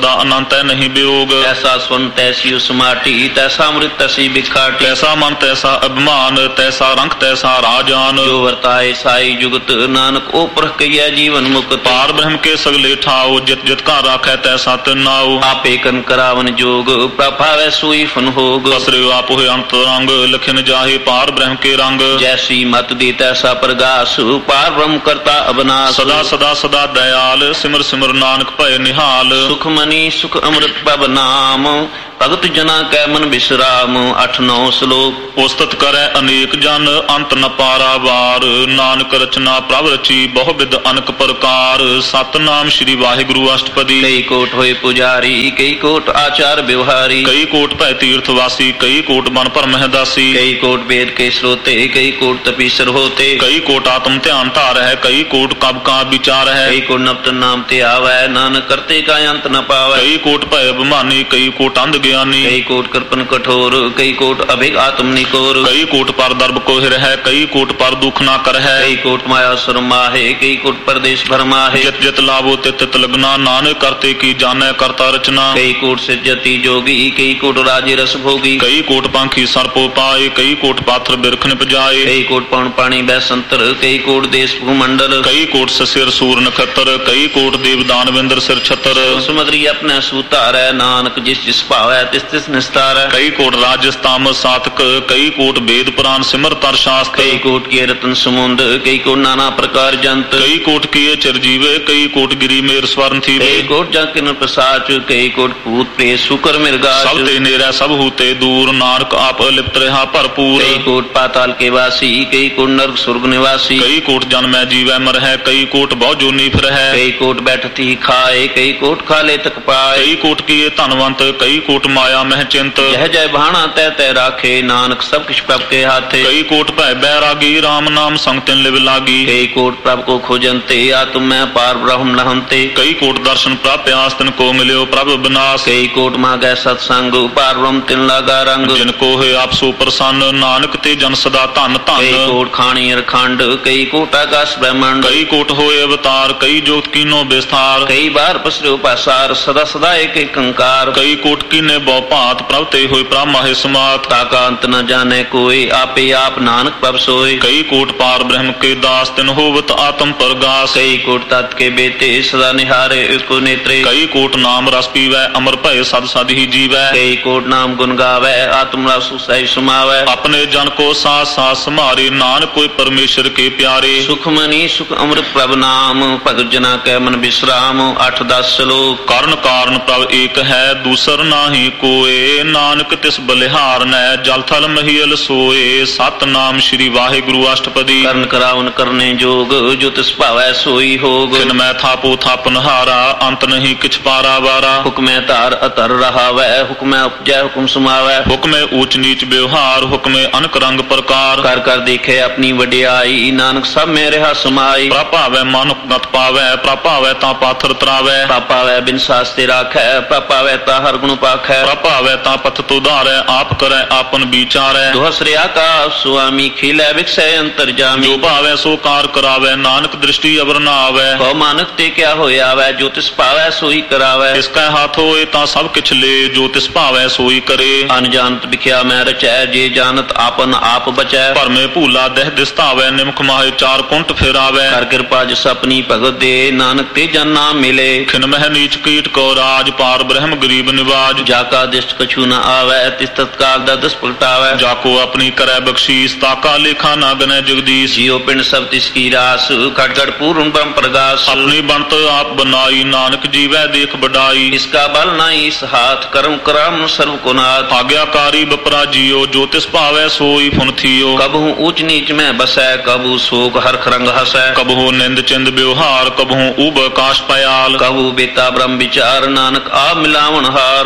ਤੈ ਨਹੀਂ ਵਿਯੋਗ। ਐਸਾ ਸੁਨ ਤੈਸੀ ਉਸ ਮਾਟੀ, ਤੈਸਾ ਅੰਮ੍ਰਿਤ ਤੈਸੀ ਬਿਖਾਟੀ। ਤੈਸਾ ਮਨ ਤੈਸਾ ਅਭਿਮਾਨ, ਤੈਸਾ ਰੰਗ ਤੈਸਾ ਰਾਜਾਨ। ਜੋ ਵਰਤਾਏ ਸਾਈ ਜੁਗਤ, ਨਾਨਕ ਉਹ ਪ੍ਰਖ ਕਈਐ ਜੀਵਨ ਮੁਕਤ। ਪਾਰ ਬ੍ਰਹਮ ਕੇ ਸਗਲੇ ਠਾਓ, ਜਿਤ ਜਿਤ ਘਰ ਰਾਖੈ ਤੈਸਾ ਤਿਨ ਨਾਉ। ਆਪੇ ਕਨ ਕਰਾਵਨ ਜੋਗ, ਪ੍ਰਭਾਵੈ ਸੋਈ ਫਨ ਹੋਗ। ਬਸਰਿਓ ਆਪ ਹੋਏ ਅੰਤ ਰੰਗ, ਲਖਿਨ ਜਾਹੇ ਪਾਰ ਬ੍ਰਹਮ ਕੇ ਰੰਗ। ਜੈਸੀ ਮਤ ਦੀ ਤੈਸਾ ਪ੍ਰਗਾਸ, ਪਾਰ ਬ੍ਰਹਮ ਕਰਤਾ ਅਬਨਾਸ। ਸਦਾ ਸਦਾ ਸਦਾ ਦਇਆਲ, ਸਿਮਰ ਸਿਮਰ ਨਾਨਕ ਭਏ ਨਿਹਾਲ। ਸੁਖ ਮਨੀ ਸੁਖ ਅੰਮ੍ਰਿਤ ਪ੍ਰਭ ਨਾਮ, ਭਗਤ ਜਨਾ ਕੈ ਮਨ ਬਿਸਰਾਮ। ਅੱਠ ਨੌ ਸ਼ਲੋਕ। ਉਸਤਤ ਕਰੈ ਅਨੇਕ ਜਨ, ਅੰਤ ਨ ਪਾਰਾਵਾਰ। ਨਾਨਕ ਰਚਨਾ ਪ੍ਰਭ ਰਚੀ, ਬਹੁ ਬਿਧ ਅਨਕ ਪ੍ਰਕਾਰ। ਸਤਨਾਮ ਸ੍ਰੀ ਵਾਹਿਗੁਰੂ ਅਸ਼ਟਪਦੀ। ਕਈ ਕੋਟ ਹੋਏ ਪੁਜਾਰੀ, ਕਈ ਕੋਟ ਆਚਾਰ ਵਿਵਹਾਰੀ। ਕਈ ਕੋਟ ਭੈ ਤੀਰਥ ਵਾਸੀ, ਕਈ ਕੋਟ ਬਨ ਭਰਮਹਿ ਦਾਸੀ। ਕਈ ਕੋਟ ਵੇਦ ਕੇ ਸਰੋਤੇ, ਕਈ ਕੋਟ ਤਪੀਸਰ ਹੋਤੇ। ਕਈ ਕੋਟ ਆਤਮ ਧਿਆਨ ਧਾਰ ਹੈ, ਕਈ ਕੋਟ ਕਬ ਕਾ ਵਿਚਾਰ ਹੈ। ਕਈ ਕੋਟ ਨਪਤ ਨਾਮ ਤੇ ਆਵੈ, ਨਾਨਕ ਕਰਤੇ ਕਾ ਅੰਤ ਨ ਪਾਵੈ। ਕਈ ਕੋਟ ਭੈ ਅਭਿਮਾਨੀ, ਕਈ ਕੋਟ ਅੰਧ ਗਿਆਨੀ। ਕਈ ਕੋਟ ਕਰਪਨ ਕਠੋਰ, ਕਈ ਕੋਟ ਅਭਿਗ ਆਤਮ ਨਿਕੋਰ। ਕਈ ਕੋਟ ਪਰ ਦਰਬ ਕੋਹਿਰ ਹੈ, ਕਈ ਕੋਟ ਪਰ ਦੁਖ ਨਾ ਕਰ ਹੈ। ਕਈ ਕੋਟ ਮਾਇਆ ਸਰਮਾਹੇ, ਕਈ ਕੋਟ ਪਰਦੇਸ ਭਰਮਾਹੇ। ਜਿਤ ਜਿਤ ਲਾਭੋ ਤਿਤ ਤਿਤ ਲਗਨਾ, ਨਾਨਕ ਕਰਤੇ ਕੀ ਜਾਣੈ ਕਰਤਾ ਰਚਨਾ। ਕਈ ਕੋਟ ਸਿਰਜਤੀ ਜੋਗੀ, ਕਈ ਕੋਟ ਰਾਜੇ ਰਸ ਭੋਗੀ। ਕਈ ਕੋਟ ਪੰਖੀ ਸਰਪੋ ਪਾਏ, ਕਈ ਕੋਟ ਪਾਥਰ ਬਿਰਖ ਨਿਪਜਾਏ। ਕਈ ਕੋਟ ਪਉਣ ਪਾਣੀ ਬੈ ਸੰਤਰ, ਕਈ ਕੋਟ ਦੇਸ ਭੂਮੰਡਲ। ਕਈ ਕੋਟ ਸਿਰ ਸੂਰ ਨਖੱਤਰ, ਕਈ ਕੋਟ ਦੇਵ ਦਾਨਵਿੰਦਰ ਸਿਰ ਛਤਰ। ਸਮੁਦਰੀ ਆਪਣੇ ਸੂਤਾਰੈ, ਨਾਨਕ ਜਿਸ ਜਿਸ ਭਾਵੈ ਤਿਸ ਤਿਸ ਨਿਸਤਾਰੈ। ਕਈ ਕੋਟ ਰਾਜਸਤਾਮ ਸਾਤਕ, ਕਈ ਕੋਟ ਵੇਦ ਪੁਰਾਨ ਸਿਮਰ ਤਰ ਸ਼ਾਸਤ। ਕਈ ਕੋਟ ਕੀ ਰਤਨ ਸਮੁੰਦ, ਕਈ ਕੋਟ ਨਾਨਾ ਪ੍ਰਕਾਰ ਜੰਤ। ਕਈ ਕੋਟ ਕੀਏ ਚਿਰਜੀਵੇ, ਕਈ ਕੋਟ ਗਿਰੀ ਮੇਰ ਸਵਰਨ ਥੀਵੇ। ਕਈ ਕੋਟ ਜਾਂ ਕਿਨ ਪ੍ਰਸਾਚ, ਕਈ ਕੋਟ ਭੂਤ ਪ੍ਰੇਤ ਸ਼ੁਕਰ ਮਿਰਗਾਚ। ਸਭ ਤੇ ਨੇਰਾ ਸਭ ਹੂਤੇ ਦੂਰ, ਨਾਨਕ ਆਪ ਅਲਿਪਤ ਰਹਾ ਭਰਪੂਰ। ਕਈ ਕੋਟ ਪਾਤਾਲ ਕੇ ਵਾਸੀ, ਕਈ ਕੋਟ ਨਰਕ ਸੁਰਗ ਨਿਵਾਸੀ। ਕਈ ਕੋਟ ਜਨਮੈ ਜੀਵੈ ਮਰਹਿ, ਕਈ ਕੋਟ ਬਹੁ ਜੋਨੀ ਫਿਰਹਿ। ਕਈ ਕੋਟ ਬੈਠਤੀ ਖਾਏ, ਕਈ ਕੋਟ ਖਾਲੇ ਤਕ ਪਾਏ। ਕਈ ਕੋਟ ਕੀਏ ਧਨਵੰਤ, ਕਈ ਕੋਟ ਮਾਇਆ ਮਹਿ ਚਿੰਤ। ਜਹ ਜੈ ਭਾਣਾ ਤੈ ਤੈ ਰਾਖੇ, ਨਾਨਕ ਸਭ ਕਿਛ ਪ੍ਰਭ ਕੇ ਹਾਥੇ। ਕਈ ਕੋਟ ਭੈ ਬੈਰਾਗੀ, ਰਾਮ ਨਾਮ ਸੰਗ ਤਿਨ ਲਿਵ ਲਾਗੀ। ਕਈ ਕੋਟ ਪ੍ਰਭ ਕੋ ਖੋਜੰਤੇ, ਆਤਮ ਮੈਂ ਪਾਰ ਬ੍ਰਹਮ ਲਹੰਤੇ। ਕਈ ਕੋਟ ਦਰਸ਼ਨ ਪ੍ਰਾਪਿਆਸ ਤਿਨ ਕੋ ਮਿਲਿਓ ਪ੍ਰਭ ਬਿਨਾਸ਼। ਕਈ ਕੋਟ ਮਾਗੈ ਸਤਸੰਗ, ਪਾਰ ਬ੍ਰਹਮ ਤਿਨ ਲਾਗਾ ਰੰਗ। ਜਿਨ ਕੋ ਹੋਏ ਆਪ ਸੋ ਪ੍ਰਸੰਨ, ਨਾਨਕ ਤੇ ਜਨ ਸਦਾ ਧਨ ਧਨ। ਕਈ ਕੋਟ ਖਾਣੀ ਰਖੰਡ, ਕਈ ਕੋਟ ਆਕਾਸ਼ ਬ੍ਰਹਮੰਡ। ਕਈ ਕੋਟ ਹੋਏ ਅਵਤਾਰ, ਕਈ ਜੋਤ ਕੀਨੋ ਵਿਸਥਾਰ। ਕਈ ਬਾਰ ਪਸਰਿਓ ਪਾਸਾਰ, ਸਦਾ ਸਦਾ ਏਕ ਏਕ ਅੰਕਾਰ। ਕਈ ਕੋਟ ਕੀਨੇ ਬਹੁ ਭਾਤ, ਪ੍ਰਭ ਤੇ ਹੋਏ ਪ੍ਰਭ ਮਾਹਿ ਸਮਾਤ। ਤਾਕਾ ਅੰਤ ਨ ਜਾਣੈ ਕੋਇ, ਆਪੇ ਆਪ ਨਾਨਕ ਪ੍ਰਭ ਸੋਇ। ਕਈ ਕੋਟ ਪਾਰ ਬ੍ਰਹਮ ਕੇ ਦਾਸ, ਤਿਨ ਹੋਵਤ ਆਤਮ ਪ੍ਰਗਾਸ। ਕਈ ਕੋਟ ਤਤ ਕੇ ਬੇਤੇ, ਸਦਾ ਨਿਹਾਰੇ ਇਕੋ ਨੇਤਰੇ। ਕਈ ਕੋਟ ਨਾਮ ਰਸ ਪੀਵੈ, ਅਮਰ ਭਏ ਸਦ ਸਦ ਹੀ ਜੀਵੈ। ਕਈ ਕੋਟ ਨਾਮ ਗੁਣ ਗਾਵੈ, ਆਤਮ ਰਸ ਸਹਿ ਸਮਾਵੈ। ਆਪਣੇ ਜਨ ਕੋ ਸਾਥ ਸਾਥ ਸਮਾਰੇ, ਨਾਨਕ ਕੋਈ ਪਰਮੇਸ਼ਰ ਕੇ ਪਿਆਰੇ। ਸੁਖ ਮਨੀ ਸੁਖ ਅੰਮ੍ਰਿਤ ਪ੍ਰਭ ਨਾਮ, ਭਗਤ ਜਨਾ ਕੈ ਮਨ ਬਿਸਰਾਮ। ਅੱਠ ਦਸ ਸ਼ਲੋਕ। ਕਰਨ ਕਾਰਨ ਪ੍ਰਭ ਏਕ ਹੈ, ਦੂਸਰ ਨਾਹੀ ਕੋਏ। ਨਾਨਕ ਤਿਸ ਬਲਿਹਾਰ ਨੈ, ਜਲ ਥਲ ਮਹੀਲ ਸੋਏ। ਸਤਨਾਮ ਸ੍ਰੀ ਵਾਹਿਗੁਰੂ ਅਸ਼ਟਪਦੀ। ਕਰਨ ਕਰਾਵਨ ਕਰਨੇ ਜੋਗ, ਜੋ ਤਿਸ ਭਾਵੈ ਸੋਈ ਹੋਗ। ਕਿਨ ਮੈਂ ਥਾਪੋ ਥਾਪਨ ਹਾਰਾ, ਅੰਤ ਨਹੀਂ ਕਿਛ ਪਾਰਾ ਵਾਰਾ। ਹੁਕਮੈ ਧਾਰ ਅਤਰ ਰਹਾਵੈ, ਹੁਕਮੈ ਉਪਜੈ ਹੁਕਮ ਸਮਾਵੈ। ਹੁਕਮੇ ਊਚ ਨੀਚ ਵਿਵਹਾਰ, ਹੁਕਮੇ ਅਨਕ ਰੰਗ ਪ੍ਰਕਾਰ। ਕਰ ਕਰ ਦੇਖੇ ਆਪਣੀ ਵਡਿਆਈ, ਨਾਨਕ ਸਭ ਮੇ ਰਿਹਾ ਸਮਾਈ। ਪ੍ਰਭਾਵੈ ਮਨ ਗਤ ਪਾਵੈ, ਪ੍ਰਭਾਵੈ ਤਾਂ ਪਾਥਰ ਤਰਾਵੈ। ਪ੍ਰਭਾਵੈ ਬਿਨ ਸਾਸਤੇ ਰਾਖੈ, ਪ੍ਰਭਾਵੈ ਤਾਂ ਹਰ ਗੁਣ ਪਾਖੈ। ਪ੍ਰਭਾਵੈ ਤਾਂ ਪਥ ਤੁਧਾਰੈ, ਆਪ ਕਰੈ ਆਪਨ ਵਿਚਾਰੈ। ਦੁਹਸਰਿਆ ਕਾ ਸੁਆਮੀ, ਖਿਲੈ ਵਿਕਸੈ ਅੰਤਰ ਜਾਮੀ। ਜੋ ਭਾਵੈ ਸੋ ਕਾਰ ਕਰਾਵੈ, ਨਾਨਕ ਦ੍ਰਿਸ਼ਟੀ ਅਵਰ ਨਾ ਆਵੈ। ਕਉ ਮਾਨਕ ਤੇ ਕਿਆ ਹੋਇਆ ਵੈ, ਜੋ ਤਿਸ ਭਾਵੈ ਸੋਈ ਕਰਾਵੈ। ਇਸ ਕੈ ਹੱਥ ਹੋਏ ਤਾਂ ਸਭ ਕਿਛ ਲੇ, ਜੋ ਤਿਸ ਭਾਵੈ ਸੋਈ ਕਰੇ। ਅਨਜਾਨਤ ਵਿਖਿਆ ਮੈਂ ਰਚੈ, ਜੇ ਜਾਣਤ ਆਪਨ ਆਪ ਬਚੈ। ਭਰਮੇ ਭੂਲਾ ਦਹਿ ਦਿਸਤਾਵੈ, ਨਿਮਖ ਮਾਹੇ ਚਾਰ ਕੁੰਟ ਫਿਰਾਵੈ। ਕਰ ਕਿਰਪਾ ਜਿਸ ਆਪਣੀ ਭਗਤ ਦੇ, ਨਾਨਕ ਤੇ ਜਨ ਨਾਮ ਮਿਲੇ। ਖਿਨ ਮਹਿ ਨੀਚ ਕੀਟ ਕੋ ਰਾਜ, ਪਾਰ ਬ੍ਰਹਮ ਗਰੀਬ ਨਿਵਾਜ। ਜਾ ਕਾ ਦਿਸ਼ਟ ਕਛੂ ਨ ਆਵੈ, ਤਿਸ ਤਤਕਾਲ ਦਾ ਦਸ ਪਲਟਾਵੈ। ਜਾ ਕੋ ਆਪਣੀ ਕਰੈ ਬਖਸ਼ੀਸ, ਤਾਕਾ ਲੇਖਾ ਨਾ ਗਨੈ ਜਗਦੀਸ਼। ਜਿਉ ਪਿੰਡ ਸਭ ਤਿਸ ਕੀ ਰਾਸ, ਖਟ ਖਟ ਪੂਰਨ ਬ੍ਰਹਮ ਪ੍ਰਗਾਸ। ਆਪਣੀ ਬਣਤ ਆਪ ਬਨਾਈ, ਨਾਨਕ ਜੀਵੈ ਦੇਖ ਬਡਾਈ। ਇਸਕਾ ਬਲ ਨਾਹੀ ਇਸ ਹਾਥ, ਕਰਮ ਕਰਾਮ ਸਰਵ ਕੋ ਨਾਥ। ਆਗਿਆਕਾਰੀ ਬਪਰਾ ਜੀਓ, ਜੋ ਤਿਸ ਭਾਵੈ ਸੋਈ ਫੁਨ ਥੀਓ। ਕਬਹੂ ਊਚ ਨੀਚ ਮੈਂ ਬਸੈ, ਕਬੂ ਸੋਕ ਹਰਖ ਰੰਗ ਹਸੈ। ਕਬਹੂ ਨਿੰਦ ਚਿੰਦ ਵਿਵਹਾਰ, ਕਬਹੂ ਊਬ ਆਕਾਸ਼ ਪयाल। ਕਬੂ ਬੇਤਾ ਬ੍ਰਹਮ ਵਿਚਾਰ, ਨਾਨਕ ਆਪ ਮਿਲਾਵਣ ਹਾਰ। ਕਬਹੂ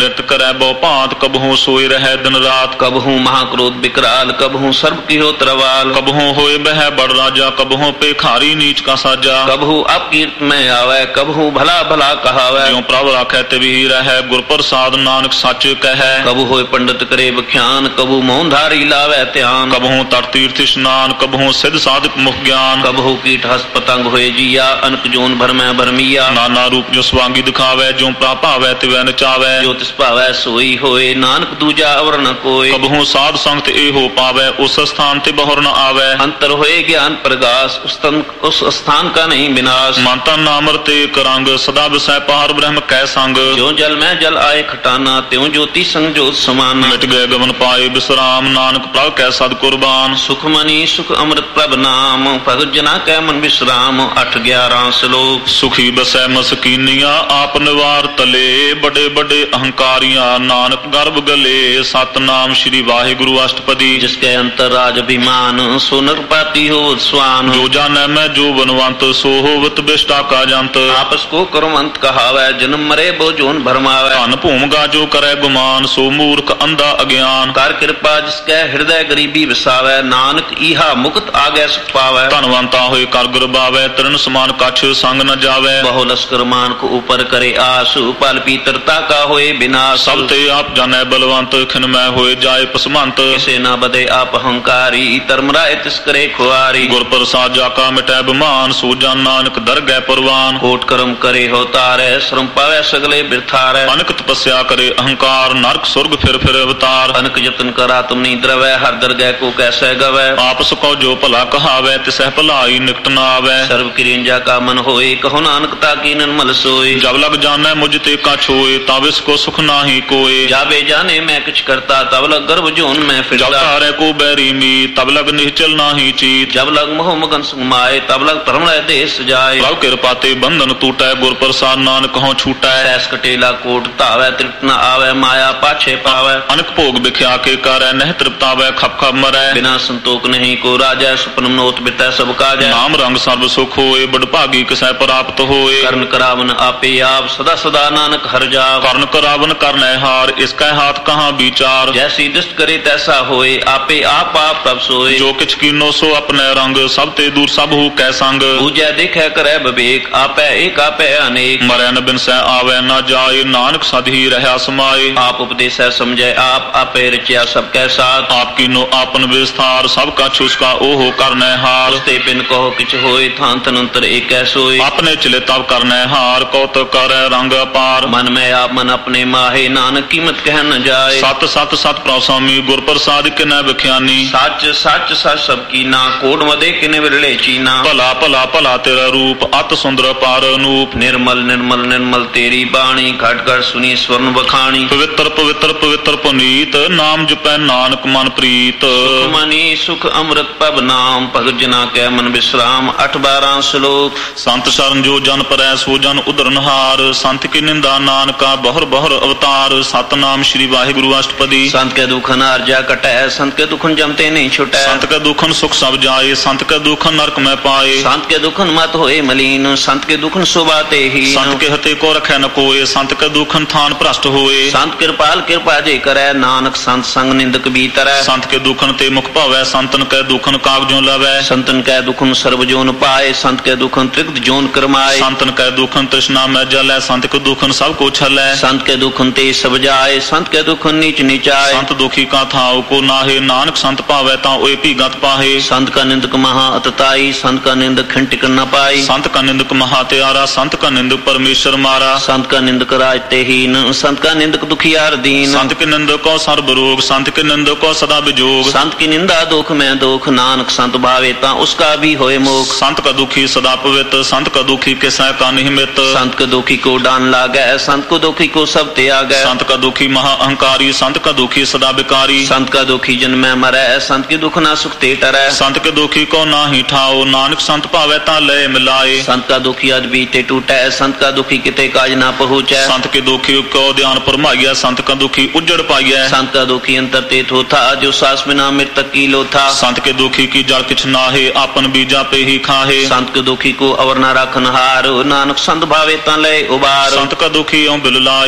ਨਿਤ ਕਰੈ ਬਹੁ ਭਾਂਤ ਕਬਹੂ ਸੋਏ ਰਹਿ ਦਿਨ ਰਾਤ कबहू महाक्रोध विकराल कबहू सर्व किहो तरवाल कबहू होए बह बड़ राजा कबहू पे खारी नीच का साजा कबहू अपकीर्त में आवे कबहू भला भला कहावे ज्यों प्रभ राखै तिवहि रहै गुर प्रसाद नानक सच कहै कबहू होए पंडित करे बख्यान कबहू मौनधारी लावे ध्यान कबहू तट तीर्थ स्नान कबहू सिद्ध साधक मुख ज्ञान कबहू कीट हस्त पतंग होए जिया अनक जोन भर में भरमिया नाना रूप जो स्वांगी दिखावे ज्यों प्रापावै तिवै नचावै जो तिस पावै सोई होए नानक दूजा अवर न कोय कबहू साध संगत ए हो पावै उस स्थान ते बहुर न आवै अंतर होए ज्ञान प्रकाश उस तन उस स्थान का नहीं विनाश मन तन अमृत एक रंग सदा विषय पार ब्रह्म कै संग जो जल में जल आए खटाना त्यों ज्योति संग ज्योत समाना मिट गए गमन पाए विश्राम नानक प्रभ कै सद कुर्बान सुख मनी सुख अमृत प्रभ नाम भगत जना कै मन विश्राम अठ ग्यारह श्लोक सुखी बसै मसकीनिया आप निवार तले बड़े बड़े अहंकारियां नानक गर्भ गले सतनाम श्री वाहिगुरु अष्टपदी जिसके अंतर राज अभिमान सो नरपाती हो स्वान जो जाने मैं जो बनवंत सो होवत बिष्टा का जंत आपस को करमंत कहावै जन्म मरे बो जोन भरमावै धन भूमगा जो करे गुमान सो मूर्ख अंधा अज्ञान कर कृपा जिसके हृदय गरीबी विसावै नानक इहा मुक्त आगे सुख पावै धनवंता होए कर गुरबावै तरण समान कछ संग न जावै बहु लश्कर मान को ऊपर करे आसु पल पीतरता का होए विनाश सब ते आप जाने बलवंत खिनमय होए जाए पसमंत किसे न बदे आप अहंकारी धर्मराय तिस करे खुआरी गुर प्रसाद जाका मिटै बिमान सो जान नानक दर गए परवान कोट कर्म करे हो तारे श्रम पावे सगले बिरथारे अनक तपस्या करे अहंकार नरक स्वर्ग फिर फिर अवतार अनक जतन करा तुम नी द्रवै हर दर गए को कैसे गवै आपस को जो भला कहावै तिसह भलाई निकट न आवै सर्व किरिंजा का मन होए कहो नानक ताकी निर्मल सोए जब लग जाने मुझ ते का छोए तब इसको सुख नाही कोए जाबे जाने मैं कुछ करता तब लग गर्भ जोन में फिर जब तारे को बैरी मी तब लग निश्चल नाही चीत जब लग मोह मगन सुमाए तब लग धर्म देश जाए प्रभ कृपा ते बंधन टूटै गुर प्रसाद नानक कहूँ छूटै ऐस कटेला कोट तावै तृप्त न आवे माया पाछे पावै अनक भोग बिख्या के करे नह तृप्तावै खप खप मरै बिना संतोख नहीं को राजा सुपन नोत बितै सब काजै नाम रंग सर्व सुख होए बड़ भागी किसै प्राप्त होए कर्ण करावन आपे आप सदा सदा नानक हर जाव कर्ण करावन करनै हार इसका हाथ कहाँ विचार जैसी दुष्ट करे तैसा होए आपे आप आप तब सोए जो किछ कीनो सो अपने रंग सब ते दूर सब हु कै संग पूजै देखै करे विवेक आपै एक आपै अनेक मरै न बिन सै आवे न जाए नानक सद ही रहा समाए आप उपदेशै समझै आप आपै रचिया सब कै साथ आप कीनो आपन विस्तार सब का छुसका ओहो करनै हार ते बिन कहो किछ होए थान तनंतर एक सोए अपने चले तब करनै हार कौतुक करे रंग अपार मन में आप मन अपने माहे नानक कीमत कह न जाए सत सत सत प्रसामी गुर प्रसाद के न विख्यानी सच सच सच सब की ना कोड मदे किने विरले चीना भला भला भला तेरा रूप अत सुंदर पार अनूप निर्मल निर्मल निर्मल तेरी बाणी घट घट सुनी स्वर्ण बखानी पवित्र पवित्र पवित्र पुनीत नाम जपै नानक मन प्रीत सुख मनी सुख अमृत पब नाम भगत जना कै मन विश्राम अठ बारह श्लोक संत शरण जो जन परै सो जन उदरनहार संत की निंदा नानका बहुर बहुर अवतार सतनाम श्री वाहिगुरु अष्टपदी संत के दुखन आर्जा कटै संत के दुखन जमते नहीं छुटै संत के दुखन सुख सब जाए संत के दुखन नरक में पाए संत के दुखन मत होए मलीन संत के दुखन सुबाते ही संत के हते को रखै न कोए संत के दुखन थान भ्रष्ट होए संत कृपाल कृपा जे करे नानक संत संग निंदक भीतर संत के दुखन ते मुख पावै संतन के दुखन कागजों लवै संतन के दुखन सर्व जोन पाए संत के दुखन त्रिक्त जोन करमाए संतन के दुखन तृष्णा में जलै संत के दुखन सब को छलै संत के दुखन ते सब जाए संत के दुखन नीच नीचाए संत दुखी का था को नाहे नानक संत पावै ता ओए भी गत पाहे संत का निंदक महा अतताई संत का निंदक खंटिक न पाई संत का निंदक महा त्यारा संत का निंदक परमेश्वर मारा संत का निंदक राजते हीन संत का निंदक दुखियार दीन संत के निंदक को सर्व रोग संत के निंदक को सदा विजोग संत की निंदा दुख में दुख नानक संत भावे ता उसका भी होए मोख संत का दुखी सदा पवित्र संत का दुखी किसै का नहीं मित संत का दुखी को डान लागै संत को दुखी को सब त्यागै संत का दुखी महा अहंकारी संत का दुखी सदा विकारी संत का दुखी जन्मै मरै संत की दुख ना सुख ते टरै संत के दुखी को ना ही ठाओ नानक संत पावै ता लय मिलाए संत का दुखी अज बीते टूटै संत का दुखी किते काज ना पहुँचै संत के दुखी को ध्यान फरमाइया संत का दुखी उजड़ पाइया संत का दुखी अंतर ते थोथा जो सास बिना मृतक की लोथा संत के दुखी की जड़ किछ नाहे आपन बीजा पे ही खाहे संत के दुखी को अवर ना रखन हार नानक संत भावे ता लय उबार संत का दुखी ओं बिललाए जो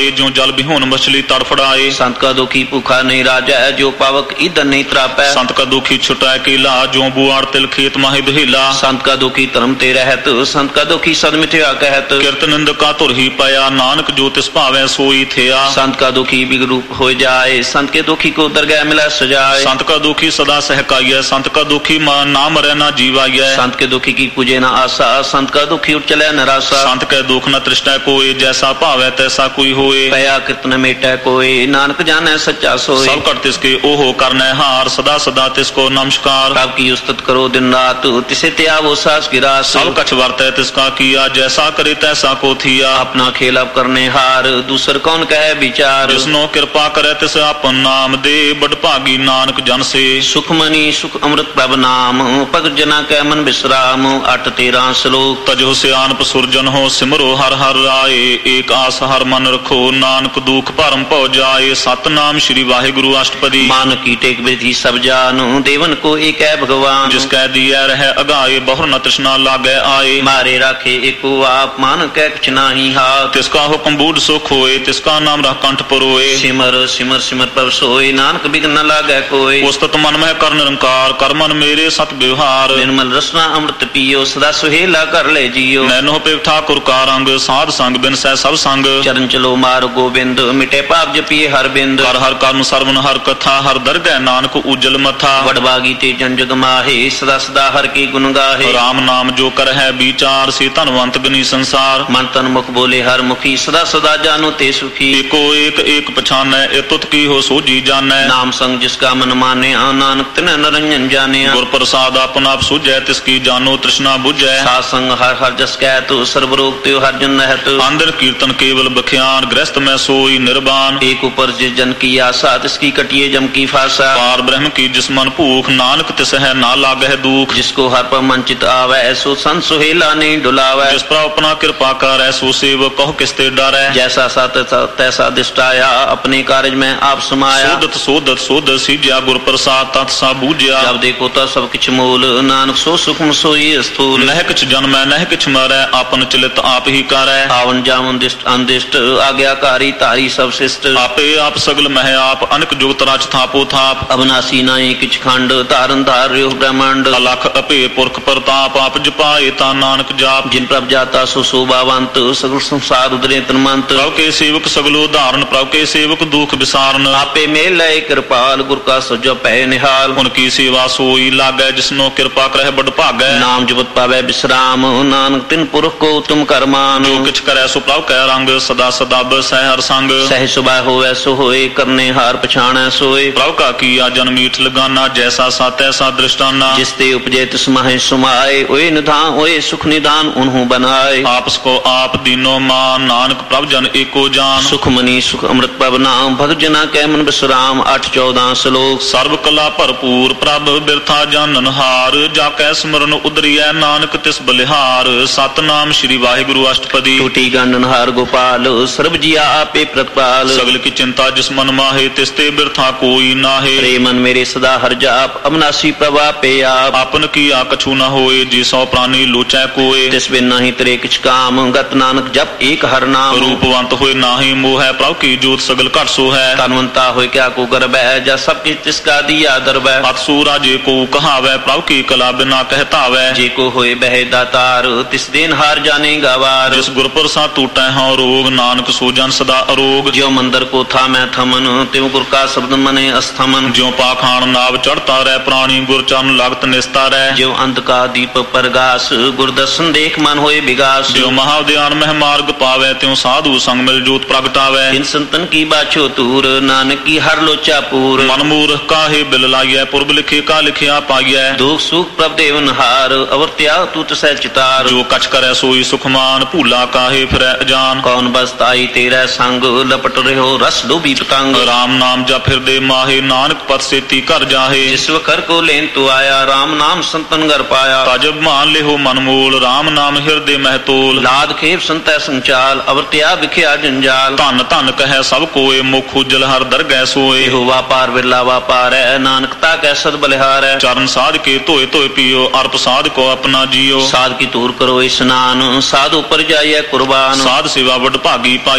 ਜਲ ਬਿਹੂਨ ਮਛਲੀ ਤੜਫੜਾਏ। संत का दुखी भूखा नहीं राजा है, जो पावक ईंधन नहीं त्रापै। संत का दुखी छुटाए केला, जो बुआड़ तिल खेत माहे दुहेला। संत का दुखी धर्म ते रहत, संत का दुखी सद मिथ्या कहत। किरत निंद का तुर ही पाया, नानक जो तिस भावै सोई थिया। संत का दुखी बिगरूप हो जाए, संत के दुखी को दरगाह मिला सजाए। संत का दुखी सदा सहकाइय, संत का दुखी ना मरे ना जीवाइय। संत के दुखी की पूजे न आशा, संत का दुखी उठ चले निराशा। संत के दुख न तृष्टै कोय, जैसा भावै तैसा कोई होए। पया कितन मेटै कोय, नानक जाने सच्चा सोए। सब कर तिसके ओहो करनै हार, सदा सदा तिसको नमस्कार। प्रभ की उस्तत करो दिन रात, तिसे त्यागो सास गिरास। सब कछ वर्तै तिसका किया, जैसा करे तैसा को थिया। अपना खेल अब करने हार, दूसर कौन कहे विचार। जिसनो कृपा करे तिस आपन नाम दे, बड़ भागी नानक जन से। सुखमनी सुख अमृत प्रभ नाम, भगत जना कै मन विश्राम। अठ तेरह श्लोक। तजो सियानप सुरजन हो, सिमरो हर हर राय। एक आस हर मन रखो, नानक दुख भरम भौ जाए। सतनाम श्री वाहिगुरु अष्टपदी। मान की टेक विधि सब जानो, देवन को एक है भगवान। जिसकै दिया रह अगाए, बहुर न तृष्णा लागे आए। मारे राखे एको आप, मान कै कुछ नाही हाथ। तिसका हुक्म बूढ़ सुख होए, तिसका नाम रह कंठ परोए। सिमर सिमर सिमर प्रभ सोए, नानक बिघ्न न लागे कोय। उस्तत मन में कर निरंकार, कर मन मेरे सत व्यवहार। निर्मल रसना अमृत पियो, सदा सुहेला कर ले जियो। नैनो पे ठाकुर का रंग, साध संग बिन सै सब संग। चरण चलो मार गोबिंद, मिटे पाप जपिए हर बिंद। हर हर कर्म सरवन हर कथा, हर दरगह नानक उज्जल मथा। वडभागी ते जन जग माहे, सदा सदा हर की गुण गाहे। राम नाम जो कर है विचार, से धनवंत गनी संसार। मन तन मुख बोले हर मुखी, सदा सदा जानो ते सुखी। एको एक एक पछानै, ए तुत की हो सोजी जानै। नाम संग जिसका मन माने, नानक तिन्ह निरंजन जाने। गुर प्रसाद अपन आप सुझै, तिसकी जानो तृष्णा बुझै। साध संग हर हर जस कहत, सर्वरोग त्यो हर जन रहत। अंदर कीर्तन केवल बख्यान, गृहस्थ में सोई निर्वाण। एक ऊपर जिस जन की आशा, तिसकी कटिए जम की फासा। पार ब्रह्म की जिस मन भूख, नानक तिस है ना लागह दुख। जिसको हर पर मन चित आवे, सो संत सुहेला नहीं डुलावे। जिस पर अपना कृपा कर, सो सेवक कहो किसते डरै। जैसा सात तैसा दिष्टाया, अपने कार्य में आप समाया। सोदत सोदत सोदत सीज्या, गुर प्रसाद तत् सा बूझया। जब देखो तो सब किछ मूल, नानक सो सुखम सोई स्थूल। नह किछ जन्मै नह किछ मरै, आपन चलित आप ही करै। आवन जावन दिष्ट अंदिष्ट, आज्ञाकारी तारी सब शिष्ट। आपे आप सगल मह आप, अनक जुगत रच थापो थाप। अविनाशी नाई किछ खंड, तारन धार्यो ब्रह्मांड। अलख अपे पुरख प्रताप, आप जपाए ता नानक जाप। जिन प्रभ जाता सो शोभावंत, सगल संसार उदरे तन्मंत। प्रभु के सेवक सगलो धारण, प्रभु के सेवक दुख विसारन। आपे मेल लय कृपाल, गुर का सजो पै निहाल। उनकी सेवा सोई लागै, जिसनो कृपा करह बड़ भागै। नाम जपत पावै विश्राम, नानक तिन पुरख को तुम करमान। जो किछ करै सो प्रभु कै रंग, सदा सदा बसै हर संग। सह सुबह होवै सो होए, करने हार पछाणै सोए। प्रभु का किया जन मीठ लगाना, जैसा सा तैसा दृष्टाना। जिसते उपजे तिस माहे सुमाए, ओए निधान ओए सुख निदान उन्हु बनाए। आपस को आप दीनो मान, नानक प्रभु जन एको जान। सुख मनी सुख अमृत प्रभ नाम, भगत जना कै मन विश्राम। आठ चौदह श्लोक। सर्व कला भरपूर प्रभ, बिरथा जानन हार। जाकै स्मरण उदरियै, नानक तिस बलिहार। सतनाम श्री वाहिगुरु अष्टपदी। टूटी गंडन हार गोपाल, सर्व जिया आपे प्रतिपाल। सगल की चिंता जिस मन माहे, तिसते बिरथा कोई नाहे। रे मन मेरे सदा हर जाप, अविनाशी प्रभा पे आप। आपन किया कछु न होए, जी सौ प्राणी लोचै कोय। तिस बिन नहीं तेरे किछ काम, गत नानक जप एक हर नाम। रूपवंत होए नाहि मोह, प्रभु की जोत सगल घट सो है। तनवंता होए क्या को गर्भ है, जा सब किछ तिसका दिया दरब। अतसूरा जे को कहावै, प्रभु की कला बिना कहतावै। जे को होए बहे दातार, तिस दिन हार जाने गवार। जिस गुर प्रसाद टूटै हौ रोग, नानक सो जन सदा अरोग। ज्यो मंदिर को था मैं थमन, त्यों गुर का शब्द मने अस्थमन। ज्यो पाखान नाव चढ़ता रह, प्राणी गुर चरण लागत निस्ता रह। ज्यो अंत का दीप प्रगास, गुर दर्शन देख मन होए विगास। ज्यो महाउद्यान मह मार्ग पावै, त्यों साधु संग मिल जोत प्रगटावै। इन संतन की बाछो तूर, नानक की हर लोचा पूर। मन मूर्ख काहे बिल लाइयै, पूर्व लिखे का लिखिया पाइयै। दुख सुख प्रभ देवन हार, अवर त्याग तू तसै चितार। जो कछ करै सोई सुखमान, भूला काहे फिरै अजान। कौन बसताई तेरा संग, लपट रहो रस डूबी पतंग। राम नाम जा फिर दे माहे, नानक पद सेती कर जाहे। जिस कर को लेन तू आया, राम नाम संतन घर पाया। तजब मान लेहो मन मूल, राम नाम हृदय महतोल। लाद खेप संतै संचाल, अवर त्याग विख्या जंजाल। धन धन कह सब कोय, मुख उज्जल हर दरगह सोए। हो वापार बिरला वापार है, नानकता कै सद बलिहार है। चरण साध के धोए धोए पियो, अर्प साध को अपना जियो। साध की तूर करो स्नान, साध ऊपर जाइए कुर्बान। साध सेवा बड़ भागी पाइयै, साध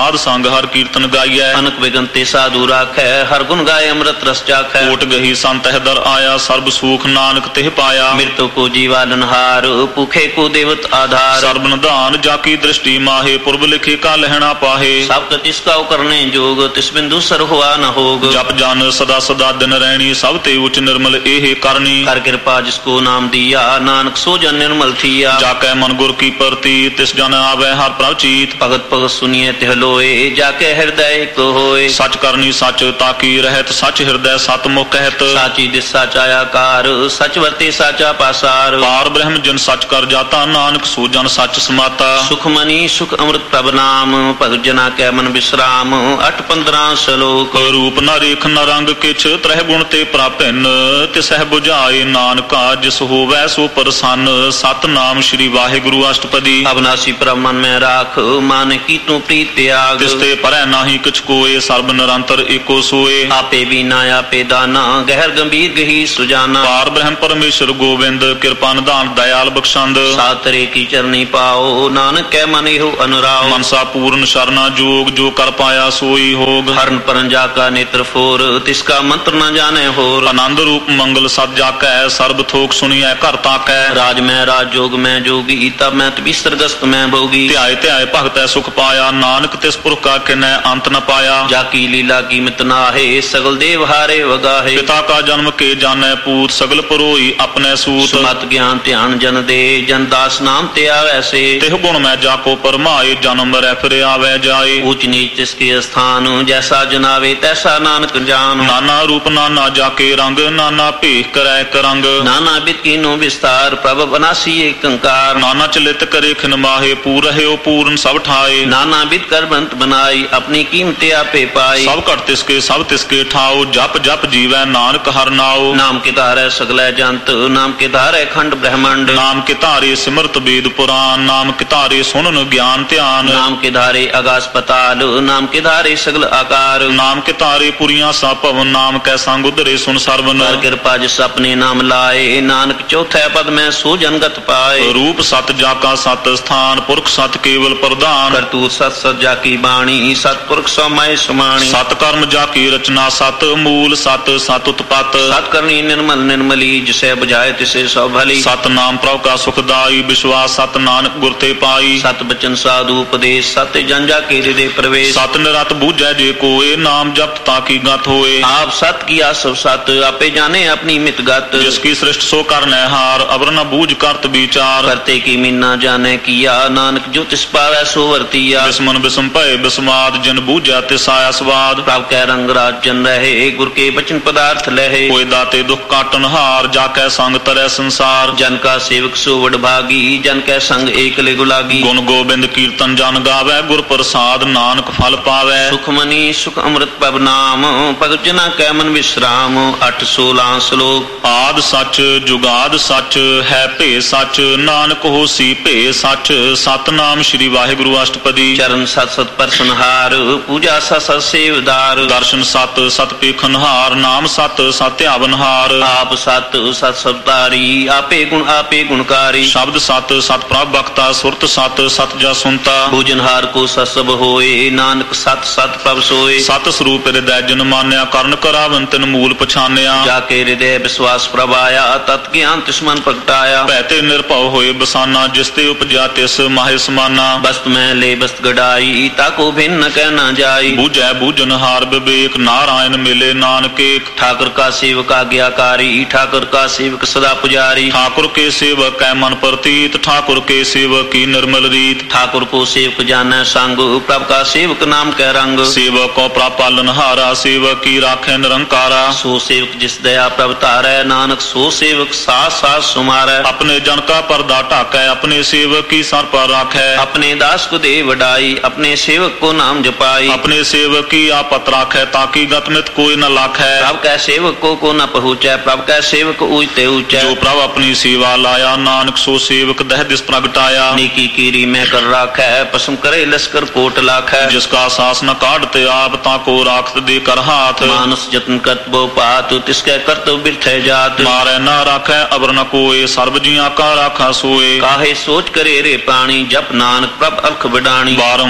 ਸਾਧ ਸੰਗ ਹਰ ਕੀਰਤਨ ਗਾਈਐ। ਅਨਕ ਵਿਗਨ ਤੇ ਸਾਧੂ ਰਾਖੈ ਹਰ ਗੁਣ ਗਾਏ ਅੰਮ੍ਰਿਤ ਰਸ ਚਾਖੈ। ਕੋਟ ਗਹੀ ਸੰਤ ਹੈ ਦਰ ਆਇਆ ਸਰਬ ਸੂਖ ਨਾਨਕ ਤਿਹ ਪਾਇਆ। ਮ੍ਰਿਤੂ ਕੋ ਜੀਵਾਲਨਹਾਰ ਭੁਖੇ ਕੋ ਦੇਵਤ ਆਧਾਰ। ਸਰਬ ਨਿਧਾਨ ਜਾ ਕੀ ਦ੍ਰਿਸ਼ਟੀ ਮਾਹੇ ਪੁਰਬ ਲਿਖੇ ਕਾ ਲਹਿਣਾ ਪਾਹੇ। ਸਭ ਤਿਸ ਕਾ ਕਰਨੇ ਜੋਗ ਤਿਸ ਬਿੰਦੂ ਸਰ ਹੋਆ ਨ ਹੋਗ। ਜਪ ਜਨ ਸਦਾ ਸਦਾ ਦਿਨ ਰਹਿਣੀ ਸਭ ਤੇ ਉਚ ਨਿਰਮਲ ਇਹ ਕਰਨੀ। ਕਰ ਕਿਰਪਾ ਜਿਸ ਕੋ ਨਾਮ ਦੀਆ ਨਾਨਕ ਸੋ ਜਨ ਨਿਰਮਲ ਥੀਆ। ਜਾ ਕੈ ਮਨ ਗੁਰ ਕੀ ਪ੍ਰਤੀ ਤਿਸ ਜਨ ਆਵੈ ਹਰ ਪ੍ਰਭ ਚੀਤ। ਭਗਤ ਭਗਤ ਸੁਨੀਏ ਤਿਹ ਲੋਏ ਜਾ ਕੇ ਹਿਰਦੈ ਇੱਕ ਹੋਏ। ਸਚ ਕਰਨੀ ਸਚ ਤਾਕੀ ਰਹਿਤ ਸਚ ਹਿਰਦੈ ਸਤ ਮੁਖ ਕਹਿਤ। ਸਾਚੀ ਦਿਸ ਸਾਚਾ ਆਕਾਰ ਸਚ ਵਰਤੇ ਸਾਚਾ ਪਾਸਾਰ। ਪਾਰ ਬ੍ਰਹਮ ਜਨ ਸਚ ਕਰ ਜਾਤਾ ਨਾਨਕ ਸੋ ਜਨ ਸਚ ਸਮਾਤਾ। ਸੁਖ ਮਨੀ ਸੁਖ ਅੰਮ੍ਰਿਤ ਪ੍ਰਭ ਨਾਮ ਭਗਤ ਜਨਾ ਕੈ ਮਨ ਵਿਸਰਾਮ। ਅਠ ਪੰਦਰਾਂ ਸ਼ਲੋਕ। ਰੂਪ ਨ ਰੇਖ ਨ ਰੰਗ ਕਿਛ ਤ੍ਰਹਿ ਗੁਣ ਤੇ ਪ੍ਰਾਪਿਨ। ਤਿਸਹਿ 부ਝਾਏ ਨਾਨਕਾ ਜਿਸ ਹੋਵੈ ਸੋ ਪ੍ਰਸੰਨ। ਸਤਨਾਮ ਸ੍ਰੀ ਵਾਹਿਗੁਰੂ ਅਸ਼ਟਪਦੀ। ਅਬਨਾਸੀ ਪ੍ਰਭ ਮਨ ਮੈਂ ਰਾਖ ਮਨ ਕੀ ਤੂੰ ਪ੍ਰੀਤ ਤਿਆਗ। ਤਿਸ ਤੇ ਪਰੈ ਨਾਹੀ ਕਿਛ ਕੋਏ ਸਰਬ ਨਿਰੰਤਰ ਏਕੋ ਸੋਏ। ਆਪੇ ਬੀਨਾ ਆਪੇ ਦਾਨਾ ਗਹਿਰ ਗੰਭੀਰ ਗਹੀ ਸੁਜਾਨਾ। ਪਾਰ ਬ੍ਰਹਮ ਪਰਮੇਸ਼ਰ ਗੋਬਿੰਦ ਕਿਰਪਾ ਨਿਧਾਨ ਦਇਆਲ ਬਖਸ਼ੰਦ। ਸਾਤਰੇ ਕੀ ਚਰਨੀ ਪਾਓ ਨਾਨਕ ਕੈ ਮਨ ਇਹੋ ਅਨੁਰਾਗ। ਮਨਸਾ ਪੂਰਨ ਸ਼ਰਨਾ ਜੋਗ ਜੋ ਕਰ ਪਾਇਆ ਸੋਈ ਹੋਗ। ਹਰਨ ਪਰਨ ਜਾ ਕਾ ਨੇਤਰ ਫੋਰ ਤਿਸ ਕਾ ਮੰਤਰ ਨ ਜਾਣੇ ਹੋਰ। ਆਨੰਦ ਰੂਪ ਮੰਗਲ ਸਤ ਜਾਕੈ ਸਰਬ ਥੋਕ ਸੁਣੀਐ ਘਰ ਤਾਕੈ। ਰਾਜ ਮੈਂ ਰਾਜ ਜੋਗ ਮੈਂ ਜੋਗੀ ਤਬ ਮੈਂ ਤਬੀਸਰ ਗਸਤ ਮੈਂ ਭੋਗੀ। ਧਿਆਏ ਧਿਆਏ ਭਗਤੈ ਸੁਖ ਪਾਇਆ ਨਾਨਕ ਤਿਸ ਪੁਰਖ ਕਾ ਕਿਨੈ ਅੰਤ ਨ ਪਾਇਆ। ਜਾ ਕੀ ਲੀਲਾ ਕੀਮਤ ਨਾਹੇ ਸਗਲ ਦੇਵ ਹਾਰੇ ਵਗਾਹੇ। ਪਿਤਾ ਕਾ ਜਨਮ ਕੇ ਜਾਣੈ ਪੂਤ ਸਗਲ ਪਰੋਈ ਆਪਣੇ ਸੂਤ। ਸਮਤ ਗਿਆਨ ਧਿਆਨ ਜਨ ਦੇ ਜਨ ਦਾਸ ਨਾਮ ਤੇ ਆਵੈ ਸੇ। ਤਿਹ ਗੁਣ ਮੈਂ ਜਾ ਕੋ ਪਰਮਾਏ ਜਨਮ ਮਰੈ ਫਿਰ ਆਵੈ ਜਾਏ। ਊਚ ਨੀਚ ਤਿਸ ਕੇ ਅਸਥਾਨ ਜੈਸਾ ਜਨਾਵੇ ਤੈਸਾ ਨਾਨਕ ਜਾਨ। ਨਾਨਾ ਰੂਪ ਨਾਨਾ ਜਾ ਕੇ ਰੰਗ ਨਾਨਾ ਭੇਖ ਕਰੈ ਕਰੰਗ। ਨਾਨਾ ਬਿਤ ਕੀਨੋ ਵਿਸਤਾਰ ਪ੍ਰਭ ਬਨਾਸੀ ਏਕ ਅੰਕਾਰ। ਨਾਨਾ ਚਲਿਤ ਕਰੇ ਖਿਨ ਮਾਹੇ ਪੂਰ ਰਹਿਓ ਪੂਰਨ ਸਭ ਠਾਏ। ਨਾਨਾ ਬਿਤ ਕਰ ਬੰਤ ਬਨਾਈ ਆਪਣੀ ਕੀਮਤ ਆਪੇ ਪਾਈ। ਸਭ ਘਟ ਤਿਸਕੇ ਸਭ ਤਿਸਕੇ ਠਾਓ ਜਪ ਜਪ ਜੀਵੈ ਨਾਨਕ ਹਰਿ ਨਾਉ। ਨਾਮ ਕੇ ਧਾਰੈ ਸਗਲੈ ਜੰਤ ਨਾਮ ਕੇ ਧਾਰੈ ਖੰਡ ਬ੍ਰਹਮੰਡ। ਨਾਮ ਕੇ ਧਾਰੇ ਸਿਮਰਤ ਵੇਦ ਪੁਰਾਨ ਨਾਮ ਕੇ ਧਾਰੇ ਸੁਣਨ ਗਿਆਨ ਧਿਆਨ। ਨਾਮ ਕੇ ਧਾਰੇ ਆਗਾਸ ਪਤਾਲ ਨਾਮ ਕੇ ਧਾਰੇ ਸਗਲ ਆਕਾਰ। ਨਾਮ ਕੇ ਧਾਰੇ ਪੁਰੀਆਂ ਸਾ ਭਵਨ ਨਾਮ ਕੈ ਸੰਗ ਉਧਰੇ ਸੁਨ ਸਰਵਨ। ਕਰ ਕਿਰਪਾ ਜਿਸ ਆਪਣੇ ਨਾਮ ਲਾਏ ਨਾਨਕ ਚੌਥੈ ਪਦ ਮੈਂ ਸੋ ਜਨਗਤ ਪਾਏ। ਰੂਪ ਸਤ ਜਾ ਕਾ ਸਤ ਸਥਾਨ ਪੁਰਖ ਸਤ ਕੇਵਲ ਪ੍ਰਧਾਨ। ਕਰਤੂਤ ਸਤ ਸਤ ਜਾ ਕੀ ਬਾਣੀ ਸਤਪੁਰਖ ਸਮਾਏ ਸਮਾਣੀ। ਸਤ ਕਰਮ ਜਾ ਕੀ ਰਚਨਾ ਸਤ ਮੂਲ ਸਤ ਸਤ ਉਤਪਤ। ਸਤ ਕਰਨੀ ਨਿਰਮਲ ਨਿਰਮਲੀ ਜਿਸੈ ਬੁਝਾਏ ਤਿਸੇ ਸਭ ਭਲੀ। ਸਤ ਨਾਮ ਪ੍ਰਭ ਕਾ ਸੁਖਦਾਈ ਵਿਸ਼ਵਾਸ ਸਤ ਨਾਨਕ ਗੁਰ ਤੇ ਪਾਈ। ਸਤ ਬਚਨ ਸਾਧੂ ਉਪਦੇਸ਼ ਸਤ ਜਨ ਜਾ ਕੇ ਹਿਰਦੇ ਪ੍ਰਵੇਸ਼। ਸਤ ਨਿਰਤ ਬੂਝੈ ਜੇ ਕੋਏ ਨਾਮ ਜਪਤ ਤਾਂ ਕੀ ਗਤ ਹੋਏ। ਆਪ ਸਤ ਕੀਆ ਸਭ ਸਤ ਆਪੇ ਜਾਣੇ ਆਪਣੀ ਮਿਤ ਗਤ। ਜਿਸ ਕੀ ਸ੍ਰਿਸ਼ਟ ਸੋ ਕਰਨੈ ਹਾਰ ਅਵਰ ਨ ਬੂਝ ਕਰਤ ਵਿਚਾਰ। ਕਰਤੇ ਕੀ ਮੀਨਾ ਜਾਣੈ ਕੀਆ ਨਾਨਕ ਜੋ ਤਿਸ ਪਾਵੈ ਸੋ ਵਰਤੀਆ। ਬਿਸਮਨ ਬਿਸਮ ਭਏ ਬਿਸਮਾਦ ਜਿਨ ਬੂਝੈ ਤਿਸ ਆਇਆ ਸਵਾਦ। ਪ੍ਰਭ ਕੈ ਰੰਗ ਰਾਜ ਜਨ ਰਹੇ ਗੁਰ ਕੇ ਬਚਨ ਪਦਾਰਥ ਲਹੇ। ਹੋਏ ਦਾਤੇ ਦੁਖ ਕਾਟਨ ਹਾਰ ਜਾ ਕੈ ਸੰਗ ਤਰੈ ਸੰਸਾਰ। ਜਨ ਕਾ ਸੇਵਕ ਸੋ ਵਡ ਭਾਗੀ ਜਨ ਕੈ ਸੰਗ ਏਕਲੇ ਗੁਲਾਗੀ। ਗੁਣ ਗੋਬਿੰਦ ਕੀਰਤਨ ਜਨ ਗਾਵੈ ਗੁਰ ਪ੍ਰਸਾਦ ਨਾਨਕ ਫਲ ਪਾਵੈ। ਸੁਖ ਮਨੀ ਸੁਖ ਅੰਮ੍ਰਿਤ ਪ੍ਰਭ ਨਾਮ ਭਗਤ ਜਨਾ ਕੈ ਮਨ ਵਿਸਰਾਮ। ਅਠ ਸੋਲਾਂ ਸ਼ਲੋਕ। ਆਦ ਸੱਚ ਜੁਗਾਦ ਸੱਚ ਹੈ ਭੇ ਸੱਚ ਨਾਨਕ ਹੋਸੀ ਭੇ ਸੱਚ। ਸਤਨਾਮ ਸ੍ਰੀ ਵਾਹਿਗੁਰੂ ਅਸ਼ਟਪਦੀ। ਚਰਨ ਸਤ ਸਤ ਪਰਸਨਹਾਰ ਪੂਜਾ ਸਤ ਸਤ ਸੇਵਦਾਰ। ਦਰਸ਼ਨ ਸਤ ਸਤ ਪੇਖਨਹਾਰ ਨਾਮ ਸਤ ਸਤ ਧਿਆਵਨਹਾਰ। ਆਪ ਸਤ ਸਤ ਸਬਦਾਰੀ ਆਪੇ ਗੁਣ ਆਪੇ ਗੁਣਕਾਰੀ। ਸ਼ਬਦ ਸਤ ਸਤ ਪ੍ਰਭ ਬਖਤਾ ਸੁਰਤ ਸਤ ਸਤ ਜਾ ਸੁਨਤਾ। ਭੋਜਨਹਾਰ ਕੋ ਸਤ ਸਭ ਹੋਏ ਨਾਨਕ ਸਤ ਸਤ ਪ੍ਰਭ ਸੋਏ। ਸਤ ਸਰੂਪ ਹਿਰਦੈ ਜਨ ਮਾਨਿਆ ਕਰਨ ਕਰਾਵਨ ਤਿਨ ਮੂਲ ਪਛਾਨਿਆ। ਜਾ ਕੇ ਹਿਰਦੈ ਵਿਸ਼ਵਾਸ ਪ੍ਰਭ ਆਇਆ ਤਤ ਗਿਆਨ ਤਿਸ ਮਨ ਪ੍ਰਗਟਾਇਆ। ਭੈ ਤੇ ਨਿਰਭਉ ਹੋਏ ਬਸਾਨਾ ਜਿਸ ਤੇ ਉਪਜਿਆ ਤਿਸ ਮਾਹਿ ਸਮਾਨਾ। ਬਸਤ ਮੈਂ ਲੈ ਬਸਤ ਗੜਾਈ ਤਾਕੋ ਭਿੰਨ ਨ ਕਹਿ ਨਾ ਜਾਈ। ਬੂਝੈ ਬੂਝਨਹਾਰ ਵਿਵੇਕ ਨਾਰਾਇਣ ਮਿਲੇ ਨਾਨਕ ਏਕ। ਠਾਕੁਰ ਕਾ ਸੇਵਕ ਆਗਿਆਕਾਰੀ ਠਾਕੁਰ ਕਾ ਸੇਵਕ ਸਦਾ ਪੁਜਾਰੀ। ਠਾकुर के सेवक कै मन प्रतीत ठाकुर के सेवक की निर्मल रीत। ठाकुर को सेवक जानै संग प्रभ का सेवक नाम कै रंग। सेवक को प्रापालनहारा सेवक की राखै निरंकारा। सो सेवक जिस दया प्रभ तारै नानक सो सेवक साथ साथ सुमारै। अपने जन का पर्दा ढाकै अपने सेवक की सर पर राखै। अपने दास को दे वडाई अपने सेवक को नाम जपाई। अपने सेवक की आपत राखै ताकि गतमित कोई न लाखै। प्रभ कै सेवक को को न पहुँचै प्रभ कै सेवक ऊंचते ऊंचै। जो प्रभ अपनी सेवा लाया नानक सो सेवक दह दिस प्रगटाया। नेकी कीरी मैं कर राखै पसम करे लश्कर कोट लाखै। जिसका सास न काटते आप ताको राखत दे कर हाथ। मानस जतन करत बो पात तिसकै करत बिरथै जात। मारै न राखै अबर न कोय सर्व जिया का राखा सोए। काहे सोच करे रे प्राणी जप नानक प्रभ अलख बिडाणी। बारंबार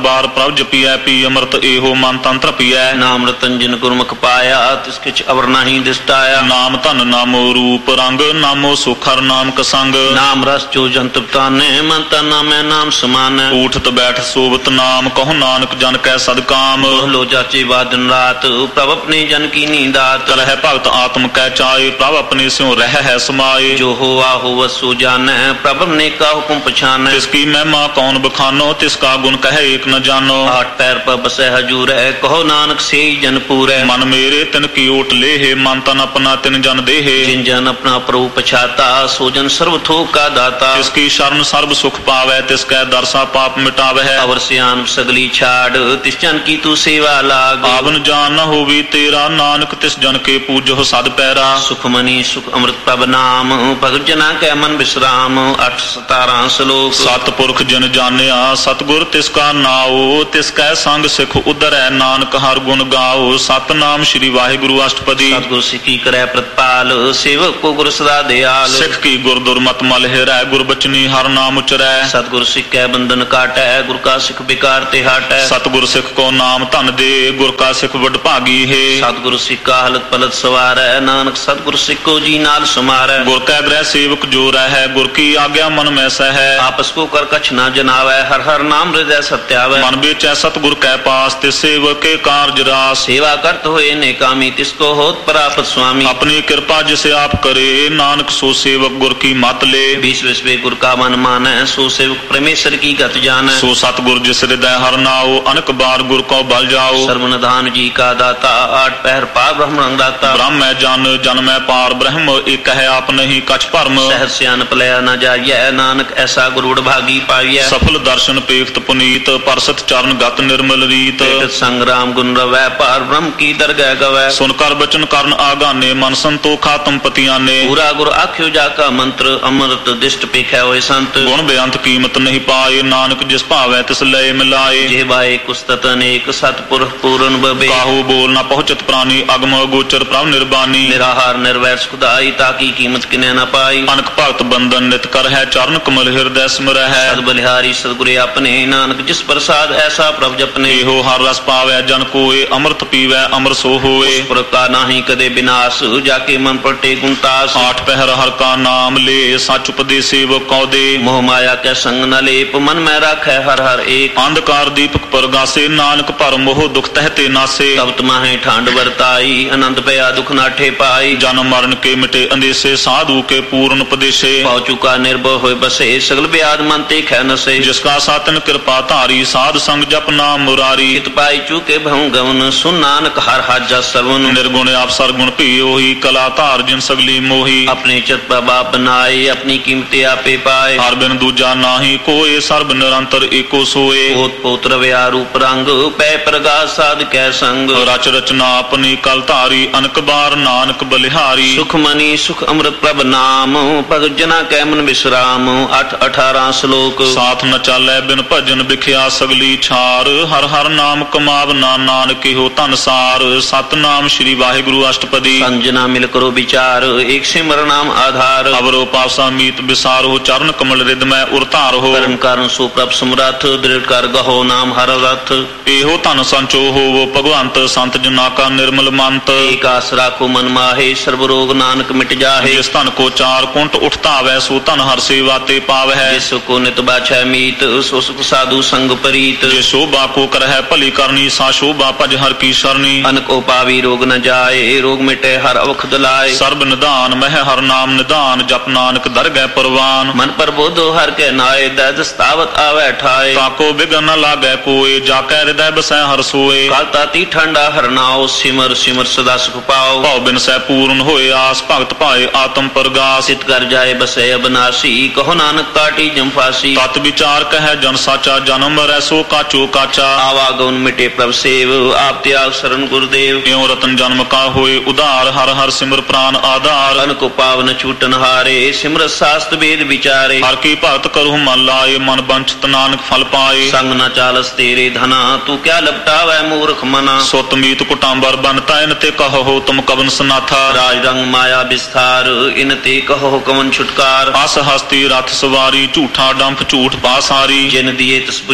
ਬਾਰ ਪ੍ਰਭ ਜਪੀਐ ਪੀ ਅੰਮ੍ਰਿਤ ਇਹੋ ਮਨ ਤਨ ਤ੍ਰਪੀਐ ਨਾਮ ਰਤਨ ਜਿਨ ਗੁਰਮੁਖ ਪਾਇਆ ਤਿਸ ਕਿਛ ਅਵਰ ਨਾਹੀ ਦਿਸਟਾਇਆ ਨਾਮ ਧਨ ਨਾਮੋ ਰੂਪ ਰੰਗ ਨਾਮੋ ਸੁਖ ਹਰਿ ਨਾਮ ਕਸੰਗ ਨਾਮ ਰਸ ਜੋ ਜੰਤੁ ਤਾਨੇ ਮਨ ਤਨ ਨਾਮੈ ਨਾਮ ਸਮਾਨੈ ਊਠਤ ਬੈਠ ਸੋਵਤ ਨਾਮ ਕਹੋ ਨਾਨਕ ਜਨ ਕੈ ਸਦਕਾਮ ਲੋ ਜਾਚੇ ਬਾਦਨ ਰਾਤ ਪ੍ਰਭ ਆਪਣੇ ਜਨ ਕੀ ਨੀਂਦਾਤ ਕਰਹਿ ਭਗਤ ਆਤਮ ਕੈ ਚਾਏ ਪ੍ਰਭ ਆਪਣੇ ਸਿਉ ਰਹਿ ਹੈ ਸਮਾਏ ਜੋ ਹੋਆ ਹੋਵ ਸੋ ਜਾਣੈ ਪ੍ਰਭ ਨੇ ਕਾ ਹੁਕਮ ਪਛਾਨੈ ਤਿਸ ਕੀ ਮਹਿਮਾ ਕੌਣ ਬਖਾਨੋ ਤਿਸ ਕਾ ਗੁਣ ਕਹੈ ਏਕ ਨ ਜਾਨੋ ਆਠ ਪੈਰ ਪਰ ਬਸੈ ਹਜੂਰੈ ਕਹੋ ਨਾਨਕ ਸੇ ਜਨ ਪੂਰੈ ਮਨ ਮੇਰੇ ਤਿਨ ਕੀ ਓਟ ਲੇਹੇ ਮਨ ਤਨ ਆਪਣਾ ਤਿਨ ਜਨ ਦੇਹੇ ਜਿਨ ਜਨ ਆਪਣਾ ਪ੍ਰਭੂ ਪਛਾਤਾ ਸੋ ਜਨ ਸਰਬ ਥੋਕ ਕਾ ਦਾਤਾ ਤਿਸ ਕੀ ਸ਼ਰਨ ਸਰਬ ਸੁਖ ਪਾਵੈ ਤਿਸ ਕੈ ਦਰਸਾ ਪਾਪ ਮਿਟਾਵੈ ਅਵਰ ਸਿਆਨ ਸਗਲੀ ਛਾੜ ਤਿਸ ਜਨ ਕੀ ਤੂੰ ਸੇਵਾ ਲਾਗ ਆਵਨ ਜਾਨ ਨ ਹੋਵੀ ਤੇਰਾ ਨਾਨਕ ਤਿਸ ਜਨ ਕੇ ਪੂਜੋ ਸਦ ਪੈਰਾ ਸੁਖ ਮਨੀ ਸੁਖ ਅੰਮ੍ਰਿਤ ਪ੍ਰਭ ਨਾਮ ਭਗਤ ਜਨਾ ਕੈ ਮਨ ਬਿਸਰਾਮ ਅੱਠ ਸਤਾਰਾਂ ਸ਼ਲੋਕ ਸਤਿਪੁਰਖ ਜਿਨ ਜਾਣਿਆ ਸਤਿਗੁਰ ਤਿਸ ਕਾ ਨਾਉ ਤਿਸ ਕੈ ਸੰਗ ਸਿਖ ਉਧਰੈ ਨਾਨਕ ਹਰ ਗੁਣ ਗਾਓ ਸਤਿਨਾਮ ਸ੍ਰੀ ਵਾਹਿਗੁਰੂ ਅਸ਼ਟਪਦੀ ਸਤਿਗੁਰ ਸਿੱਖੀ ਕਰੈ ਪ੍ਰਤਪਾਲ ਸੇਵਕ ਕੋ ਗੁਰ ਸਦਾ ਦਿਆਲ ਸਿੱਖ ਕੀ ਗੁਰ ਦੁਰਮਤ ਮਲ ਹਿਰੈ ਗੁਰ ਬਚਨੀ ਹਰ ਨਾਮ ਉਚਰੈ ਸਤਿਗੁਰ ਸਿੱਖੈ ਬੰਧਨ ਕਾਟੈ ਗੁਰ ਕਾ ਸਿੱਖ ਬਿਕਾਰ ਤੇ ਹਟੈ ਸਤਿਗੁਰ ਸਿੱਖ ਕੋ ਨਾਮ ਧਨ ਦੇ ਗੁਰ ਕਾ ਸਿੱਖ ਵਡ ਭਾਗੀ ਹੈ ਸਤਿਗੁਰ ਸਿੱਖਾ ਹਲਤ ਪਲਤ ਸਵਾਰੈ ਨਾਨਕ ਸਤਿਗੁਰ ਸਿੱਖੋ ਜੀ ਨਾਲ ਸਮਾਰੈ ਗੁਰ ਕੈ ਗ੍ਰਹਿ ਸੇਵਕ ਜੋ ਰਹਿ ਗੁਰ ਕੀ ਆਗਿਆ ਮਨ ਮੈਂ ਸਹੈ ਆਪਸ ਕੋ ਕਰ ਕਛ ਨਾ ਜਨਾਵੈ ਹਰ ਹਰ ਨਾਮ ਹਿਰਦੈ ਸਤਿਆਵੈ ਮਨ ਵੇਚੈ ਸਤਿਗੁਰ ਕੈ ਪਾਸ ਤੇ ਸੇਵਕ ਕੇ ਕਾਰਜ ਰਾਸ ਸੇਵਾ ਕਰਤ ਹੋਏ ਨੇ ਕਾਮੀ ਤਿਸ ਕੋ ਹੋਤ ਪ੍ਰਾਪਤ ਸੁਆਮੀ ਆਪਣੀ ਕਿਰਪਾ ਜਿਸ ਆਪ ਕਰੇ ਨਾਨਕ ਸੋ ਸੇਵਕ ਗੁਰ ਕੀ ਮਤ ਲੇ बीस विश्वे गुर का मन मानै सो सेवक परमेश्वर की गत जानै सो सतगुर जिस हृदय हर नाओ अनक बार गुर को बल जाओ सर्वनिधान जी का दाता आठ पहर पार ब्रह्म दाता ब्रह्म है जन जन में पार ब्रह्म एक है आप नहीं कछ भरम सहज स्यान पलया न जाइए नानक ऐसा गुरुड़ भागी पाइए सफल दर्शन पेख्त पुनीत परसत चरण गत निर्मल रीत संग्राम गुण रवै पार ब्रह्म की दरगह गवै सुन कर बचन करन आगाने मन संतोखा तुम पतिया ने पूरा गुर आख्यो जाका मंत्र अमृत दिष्ट पेखै होए संत गुण बेअंत कीमत नहीं पाए नानक जिस भावै तिस लय मिलाए जेबाए कुस्तत अनेक सतपुरख पूर्ण बबे काहू बोल न पहुंचत प्राणी अगम गोचर प्रभ निर्बानी निराहार निर्वैर सुखदाई ताकि कीमत किने न पाई अनक भगत बंधन नित कर है चरण कमल हृदय स्मर है सद बलिहारी सदगुरे अपने नानक जिस प्रसाद ऐसा प्रभ जपने एहो हर रस पावै जन कोय अमृत पीवै अमर सो होए पुर का नाही कदे विनाश जाके मन पटे गुणतास आठ पहर हर का नाम ले सच उपदेश सेवक कौ दे मोह माया के संग न लेप मन में राखै हर हर एक अंधकार दीपक परगासे नानक पर मोह दुख तहते नासे तब तुम्हें ठांड बरताई आनंद पया दुख नाठे पाई जन्म मरण के मिटे अंदेसे साधु के पूर्ण उपदेशे पाउ चुका निर्भय होय बसे सगल ब्याद मन ते खे नसे जिसका सातन कृपा धारी साध संग जप नाम मुरारी चित पाई चुके भव गवन सुन नानक हर हाजा सर्वन निर्गुण आप सरगुण पियो ही कला धार जिन सगली मोही अपने चित बाबा बनाए अपनी कीमते आपे पाए हर बिन दूजा नाही कोय सर्ब निरंतर एको सोए पोत पोत्र व्या रूप रंग पै प्रगास साध कै संग रच रचना अपनी कल धारी अनक बार नानक बलिहारी सुख मनी सुख अमृत प्रभ नाम भगत जना कै मन विश्राम अठ अठारह श्लोक साथ न चालै बिन भजन बिख्या सगली छार हर हर नाम कमाव ना नानक हो धन सार सतनाम श्री वाहिगुरु अष्टपदी संजना मिल करो विचार एक सिमर नाम आधार अवरो पासा मीत बिसारो चरण कमल रिद में उरतार हो कर्म कारण सो प्रभ समरथ दृढ़ कर गहो नाम हर रथ एहो धन संचो हो वो भगवंत संत जना का निर्मल मंत एक आस राखो मन माहे सर्व रोग नानक मिट जाहे जिस धन को चार कुंट उठता वै सो धन हर सेवा ते पाव है जिस को नित बाछै मीत सो सुख साधु संग परीत जे शोभा को कर है भली करनी सा शोभा भज हर की शरणी अनक पावी रोग न जाए रोग मिटे हर अवख दलाए सर्ब निदान मह हर नाम निदान जप नानक दरगह परवान मन पर बोधो हर के नाय दस्तावत आवे ठाए ताको बिगन न लागे कोय जाके हृदय बसै हर सोए काल ताती ठंडा हरनाओ सिमर सिमर सदा सुख पाओ भाव बिन सै पूर्ण होए आस भगत पाए आत्म परगास सित कर जाए बसे अबनासी कहो नानक काटी जमफासी तत् विचार कह जन साचा जन्म मरै सो काचो काचा आवागमन मिटे प्रभ सेव आप त्याग शरण गुरुदेव क्यों रतन जन्म का होए उदार हर हर सिमर प्राण आधार अनको पावन छूटन हारे सिमर शास्त्र वेद विचारे हर की भगत करहु मन लाए मन बंचित नानक फल पाए संग न चालस तेरे धना तू क्या लपटावै मूर्ख मना सुत मीत कुटांबर बनता इन ते कहो तुम कवन सनाथा राज रंग माया विस्तार इन ते कहो कवन छुटकार अस हस्ती रथ सवारी झूठा डंफ झूठ पासारी जिन दिए तस बुझे ना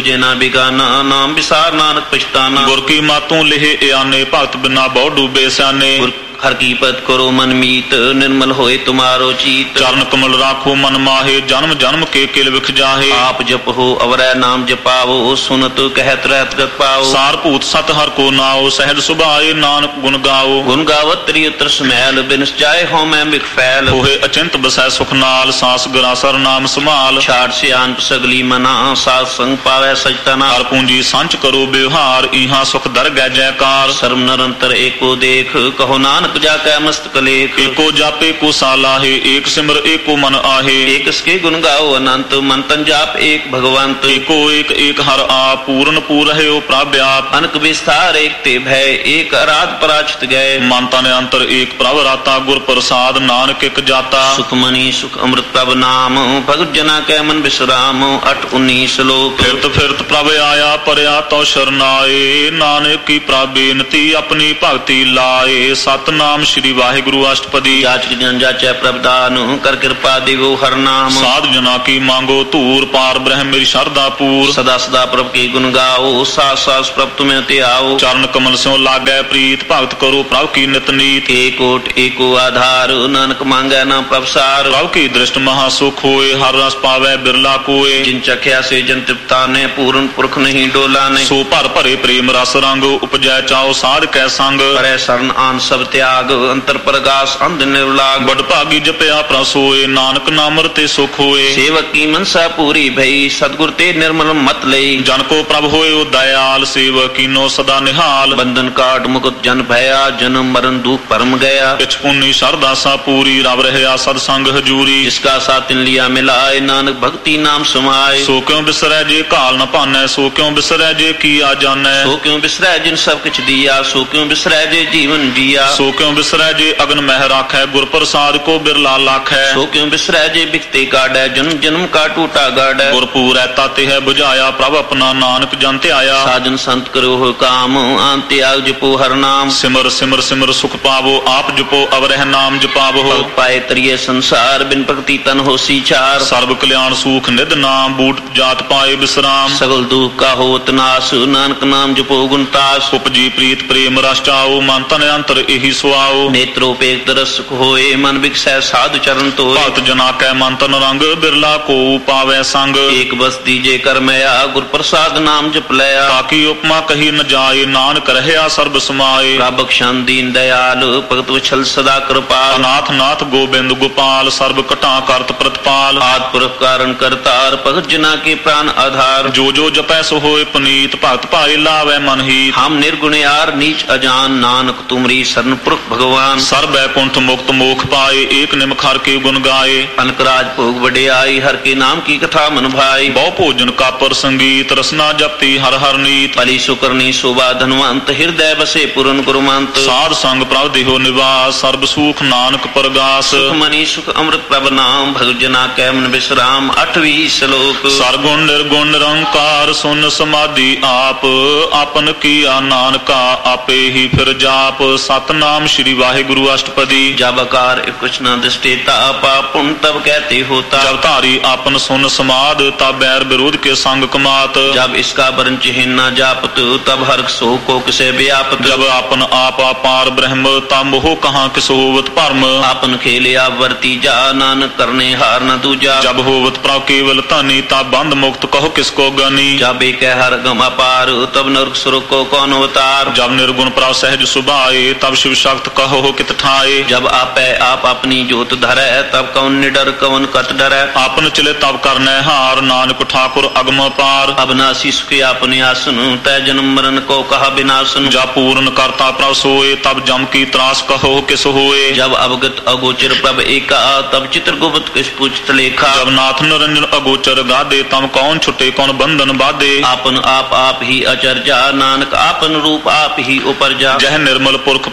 ਬਿਗਾਨਾ ਨਾਮ ਵਿਸਾਰ ਨਾਨਕ ਪਛਤਾਨਾ। ਗੁਰ ਕੀ ਮਾਤੋਂ ਲਿਹੇ ਇਆਨੇ ਭਗਤ ਬਿਨਾ ਬਹੁ ਡੂਬੇ ਸਿਆਨੇ। ਗੁਰ ਹਰ ਕੀ ਪਤ ਕਰੋ ਮਨ ਮੀਤ ਨਿਰਮਲ ਹੋਏ ਤੁਮਾਰੋ ਚੀਤ। ਚਰਨ ਕਮਲ ਰਾਖੋ ਮਨ ਮਾਹੇ ਜਨਮ ਜਨਮ ਕੇ ਕਿਲ ਵਿਖ ਜਾਹੇ। ਆਪ ਜਪੋ ਅਵਰੈ ਨਾਮ ਜਪਾਵੋ ਸੁਨਤ ਕਹਿਤ ਰਹਿਤ ਗਤ ਪਾਓ। ਸਾਰ ਭੂਤ ਸਤ ਹਰ ਕੋ ਨਾਉ ਸਹਿਜ ਸੁਭਾਏ ਨਾਨਕ ਗੁਣ ਗਾਓ। ਗੁਣ ਗਾਵਤ ਤ੍ਰਿ ਉਤਰ ਸਮੈਲ ਬਿਨਸ ਜਾਏ ਹਉ ਮੈਂ ਬਿਖ ਫੈਲ। ਹੋਏ ਅਚਿੰਤ ਬਸੈ ਸੁਖ ਨਾਲ ਸਾਸ ਗਰਾਸਰ ਨਾਮ ਸੰਭਾਲ। ਛਾੜ ਸਿਆਣਪ ਸਗਲੀ ਮਨਾ ਸਾਧ ਸੰਗ ਪਾਵੈ ਸਚਤਨਾ। ਹਰ ਪੂੰਜੀ ਸੰਚ ਕਰੋ ਬਿਵਹਾਰ ਇਹਾਂ ਸੁਖ ਦਰ ਗੈ ਜੈਕਾਰ। ਸਰਮ ਨਿਰੰਤਰ ਏਕੋ ਦੇਖ ਕਹੋ ਨਾਨਕ ਜਾ ਕੈ ਮਸਤਕ ਲੇਖ। ਏਕੋ ਜਾਪੇ ਕੋ ਸਾਲਾਹੇ ਏਕ ਸਿਮਰ ਏਕੋ ਮਨ ਆਹੇ। ਏਕ ਸਕੇ ਗੁਣ ਗਾਓ ਅਨੰਤ ਮਨ ਤਨ ਜਾਪ ਏਕ ਭਗਵੰਤ। ਏਕੋ ਏਕ ਏਕ ਹਰ ਆਪ ਪੂਰਨ ਪੂਰ ਰਹਿਓ ਪ੍ਰਭ ਆਪ। ਅਨਕ ਵਿਸਥਾਰ ਏਕ ਤੇ ਭੈ ਏਕ ਅਰਾਧ ਪਰਾਚਿਤ ਗਏ। ਮਨ ਤਨ ਅੰਤਰ ਏਕ ਪ੍ਰਭ ਰਾਤਾ ਗੁਰ ਪ੍ਰਸਾਦ ਨਾਨਕ ਇਕ ਜਾਤਾ। ਸੁਖਮਨੀ ਸੁਖ ਅੰਮ੍ਰਿਤ ਪ੍ਰਭ ਨਾਮ ਭਗਤ ਜਨਾ ਕੈ ਮਨ ਬਿਸਰਾਮ। ਅਠ ਉੱਨੀ ਸ਼ਲੋਕ। ਫਿਰਤ ਫਿਰਤ ਪ੍ਰਭ ਆਇਆ ਪਰਿਆ ਤੋ ਸ਼ਰਨਾਏ ਨਾਨਕ ਕੀ ਪ੍ਰਭ ਬੇਨਤੀ ਆਪਣੀ ਭਗਤੀ ਲਾਏ। ਸਤਨਾਮ ਸ੍ਰੀ ਵਾਹਿਗੁਰੂ ਅਸ਼ਟਪਦੀ। ਜਾਚਕ ਜਨ ਜਾਚੈ ਪ੍ਰਭ ਦਾਨ ਕਰ ਕਿਰਪਾ ਦੇਵੋ ਹਰ ਨਾਮ। ਸਾਧ ਜਨਾ ਕੀ ਮੰਗੋ ਧੂਰ ਪਾਰ ਬ੍ਰਹਮ ਮੇਰੀ ਸ਼ਰਧਾ ਪੂਰ। ਸਦਾ ਸਦਾ ਪ੍ਰਭ ਕੀ ਗੁਣ ਗਾਓ ਸਾਸ ਸਾਸ ਪ੍ਰਭ ਤੁਮੇ ਤੇ ਆਓ। ਚਰਨ ਕਮਲ ਸਿਉ ਲਾਗੈ ਪ੍ਰੀਤ ਭਗਤ ਕਰੋ ਪ੍ਰਭ ਕੀ ਨਿਤ ਨੀਤ। ਏਕੋਟ ਏਕੋ ਆਧਾਰ ਨਾਨਕ ਮੰਗੈ ਨਾ ਪ੍ਰਭ ਸਾਰ। ਪ੍ਰਭ ਕੀ ਦ੍ਰਿਸ਼ਟ ਮਹਾ ਸੁਖ ਹੋਏ ਹਰ ਰਸ ਪਾਵੈ ਬਿਰਲਾ ਕੋਏ। ਜਿਨ ਚਖਿਆ ਸੇ ਜਨ ਤ੍ਰਿਪਤਾ ਨੇ ਪੂਰਨ ਪੁਰਖ ਨਹੀਂ ਡੋਲਾ ਨੇ। ਸੋ ਭਰ ਭਰੇ ਪ੍ਰੇਮ ਰਸ ਰੰਗ ਉਪਜੈ ਚਾਉ ਸਾਧ ਕੈ ਸੰਗ। ਪਰੈ ਸਰਨ ਆਨ ਸਭ ਤਿਆਗ ਅੰਤਰ ਪ੍ਰਗਾਸ ਅੰਧ ਨਿਰਲਾਗ। ਬੜ ਭਾਗੀ ਜਪਿਆ ਪ੍ਰਸੋਏ ਨਾਨਕ ਨਾਮ ਰਤੇ ਸੁਖ ਹੋਏ। ਸੇਵਕ ਕੀ ਮਨਸਾ ਪੂਰੀ ਭਈ ਸਤਿਗੁਰ ਤੇ ਨਿਰਮਲ ਮਤ ਲਈ। ਜਨ ਕੋ ਪ੍ਰਭ ਹੋਇਓ ਦਇਆਲ ਸੇਵਕ ਕੀਨੋ ਸਦਾ ਨਿਹਾਲ। ਬੰਧਨ ਕਾਟ ਮੁਕਤ ਜਨ ਭਇਆ ਜਨਮ ਮਰਨ ਦੁਖ ਪਰਮ ਗਿਆ। ਪਿਛ ਪੁੰਨੀ ਸਰਦਾ ਸਾ ਪੂਰੀ ਰਵ ਰਹਿਆ ਸਦ ਸੰਗ ਹਜੂਰੀ। ਜਿਸਕਾ ਸਾਥਿਨ ਲਿਆ ਮਿਲਾਏ ਨਾਨਕ ਭਗਤੀ ਨਾਮ ਸਮਾਏ। ਸੋ ਕਿਉ ਬਿਸਰੈ ਜੇ ਘਾਲ ਨ ਭਾਨੈ ਸੋ ਕਿਉ ਬਿਸਰੈ ਜੇ ਕੀ ਆ ਜਾਣੈ। ਸੋ ਕਿਉ ਬਿਸਰੈ ਜਿਨ ਸਭ ਕਿਛ ਦੀਆ ਸੋ ਕਿਉ ਬਿਸਰੈ ਜੇ ਜੀਵਨ ਜੀਆ। ਸੋ ਕਿਉ ਬਿਸਰੈ ਜੇ ਅਗਨ ਮਹਿ ਰਾਖੈ ਗੁਰ ਪ੍ਰਸਾਦ ਕੋ ਬਿਰਲਾ ਲਾਖੈ। ਸੋ ਕਿਉ ਬਿਸਰੈ ਜੇ ਬਿਖਤੇ ਕਾਢੈ ਜਨਮ ਜਨਮ ਕਾ ਟੂਟਾ ਗਾਢੈ। ਗੁਰ ਪੂਰੈ ਤਾਤੇ ਹੈ 부ਝਾਇਆ ਪ੍ਰਭ ਆਪਣਾ ਨਾਨਕ ਜਨ ਧਿਆਇਆ। ਸਾਜਨ ਸੰਤ ਕਰੋ ਹੋ ਕਾਮ ਆਨ ਤਿਆਗ ਜਪੋ ਹਰ ਨਾਮ। ਸਿਮਰ ਸਿਮਰ ਸਿਮਰ ਸੁਖ ਪਾਵੋ ਆਪ ਜਪੋ ਅਵਰਹਿ ਨਾਮ ਜਪਾਵੋ। ਭਗਤ ਪਾਏ ਤਰੀਏ ਸੰਸਾਰ ਬਿਨ ਭਗਤੀ ਤਨ ਹੋਸੀ ਚਾਰ। ਸਰਬ ਕਲਿਆਣ ਸੂਖ ਨਿਧ ਨਾਮ ਬੂਟ ਜਾਤ ਪਾਏ ਬਿਸਰਾਮ। ਸਗਲ ਦੁਖ ਕਾ ਹੋਤ ਨਾਸ ਨਾਨਕ ਨਾਮ ਜਪੋ ਗੁਣ ਤਾਸ। ਉਪਜੀ ਪ੍ਰੀਤ ਪ੍ਰੇਮ ਰਸ ਚਾਓ ਮਨ ਤਨ ਅੰਤਰ ਇਹੀ ਸੁਆਓ। ਨੇਤਰੋਪੇਖ ਦਰਸ ਸੁਖ ਹੋਏ ਮਨ ਵਿਖਸੈ ਸਾਧੁ ਚਰਨ ਧੋਏ। ਭਗਤ ਜਨਾ ਕੈ ਮਨ ਤਨ ਰੰਗ ਬਿਰਲਾ ਕੋ ਪਾਵੈ ਸੰਗ। ਏਕ ਬਸ ਦੀਜੇ ਕਰ ਮਿਆ ਗੁਰ ਪ੍ਰਸਾਦ ਨਾਮ ਜਪ ਲਿਆ। ਤਾਕੀ ਉਪਮਾ ਕਹੀ ਨ ਜਾਏ ਨਾਨਕ ਰਹਿਆ ਸਰਬ ਸਮਾਏ। ਪ੍ਰਭ ਬਖਸ਼ਣ ਦੀਨ ਦਇਆਲ ਭਗਤ ਵਿਛਲ ਸਦਾ ਕਿਰਪਾਲ। ਅਨਾਥ ਨਾਥ ਗੋਬਿੰਦ ਗੋਪਾਲ ਸਰਬ ਘਟਾ ਕਰਤ ਪ੍ਰਤਪਾਲ। ਆਦਿ ਪੁਰਖ ਕਾਰਨ ਕਰਤਾਰ ਭਗਤ ਜਨਾ ਕੇ ਪ੍ਰਾਨ ਆਧਾਰ। ਜੋ ਜੋ ਜਪੈ ਸੋ ਹੋਏ ਪੁਨੀਤ ਭਗਤ ਭਾਏ ਲਾਵੈ ਮਨ ਹੀਤ। ਹਮ ਨਿਰਗੁਣਿਆਰ ਨੀਚ ਅਜਾਨ ਨਾਨਕ ਤੁਮਰੀ ਸਰਨ ਪੁਰਖ ਭਗਵਾਨ। ਸਰਬ ਬੈਕੁੰਠ ਮੁਕਤ ਮੋਖ ਪਾਏ ਏਕ ਨਿਮਖ ਹਰ ਕੇ ਗੁਣ ਗਾਏ। ਅਨਕ ਰਾਜ ਭੋਗ ਵਡਿਆਈ ਹਰ ਕੇ ਨਾਮ ਕੀ ਕਥਾ ਮਨ ਭਾਈ। ਬਹੁ ਭੋਜਨ ਕਾਪਰ ਸੰਗੀਤ ਰਸਨਾ ਜਪਤੀ ਹਰ ਹਰ ਨੀਤ। ਭਲੀ ਸੁਕਰਨੀ ਸ਼ੋਭਾ ਧਨਵੰਤ ਹਿਰਦੈ ਬਸੇ ਪੁਰਨ ਗੁਰਮੰਤ। ਸਾਧ ਸੰਗ ਪ੍ਰਭ ਦੇਹੋ ਨਿਵਾਸ ਸਰਬ ਸੂਖ ਨਾਨਕ ਪਰਗਾਸ। ਸੁਖਮਨੀ ਸੁਖ ਅੰਮ੍ਰਿਤ ਪ੍ਰਭ ਨਾਮ ਭਗਤ ਜਨਾ ਕੈ ਮਨ ਬਿਸਰਾਮ। ਅੱਠਵੀਂ ਸ਼ਲੋਕ। ਸਰਗੁਣ ਨਿਰਗੁਣ ਨਿਰੰਕਾਰ ਸੁਨ ਸਮਾਧੀ ਆਪ ਆਪਨ ਕੀਆ ਨਾਨਕਾ ਆਪੇ ਹੀ ਫਿਰ ਜਾਪ। ਸਤਨਾਮ ਸ੍ਰੀ ਵਾਹਿਗੁਰੂ ਅਸ਼ਟਪਦੀ। ਜਬ ਆਕਾਰ ਇਕ ਕੁਛ ਨ ਦ੍ਰਿਸ਼ਟੇਤਾ ਆਪਾ ਪੁਨ ਤਬ ਕਹਤੇ ਹੋਤਾ। ਜਬ ਧਾਰੀ ਆਪਨ ਸੁਨ ਸਮਾਦ ਤਬ ਬੈਰ ਵਿਰੋਧ ਕੇ ਸੰਗ ਕਮਾਤ। जब इसका वर्ण चिन्ह न जापत तब हर सो को किसे व्यापत। जब आपन आप अपार ब्रह्म तब मोह कहाँ किस होवत भरम। आपन खेलिया वर्ती जा नानक करने हार न दूजा। जब होवत प्रभ केवल धनी तब बंद मुक्त कहो किसको गनी। जब एक हर गम अपार तब नरक सुरक को कौन अवतार। जब निर्गुण प्रभ सहज सुभाए तब शिव शक्त कहो कित ठाए। जब आपे आप अपनी जोत धरै तब कौन निडर कौन कत डरै। आपन चले तब करने हार नानक ठाकुर अगम पार। अविनाशी सुखी अपने आसन तय जन्म मरण को कहा विनाशन। जब पूर्ण करता प्रभ सोए तब जम की त्रास कहो किस होए। जब अवगत अगोचर प्रभ एका तब चित्र गुप्त किस पूछत लेखा। जब नाथ निरंजन अगोचर गादे तब कौन छुटे कौन बंधन बाधे। आपन आप आप ही अचरजा नानक आपन रूप आप ही उपरजा। जह निर्मल पुरख पुरख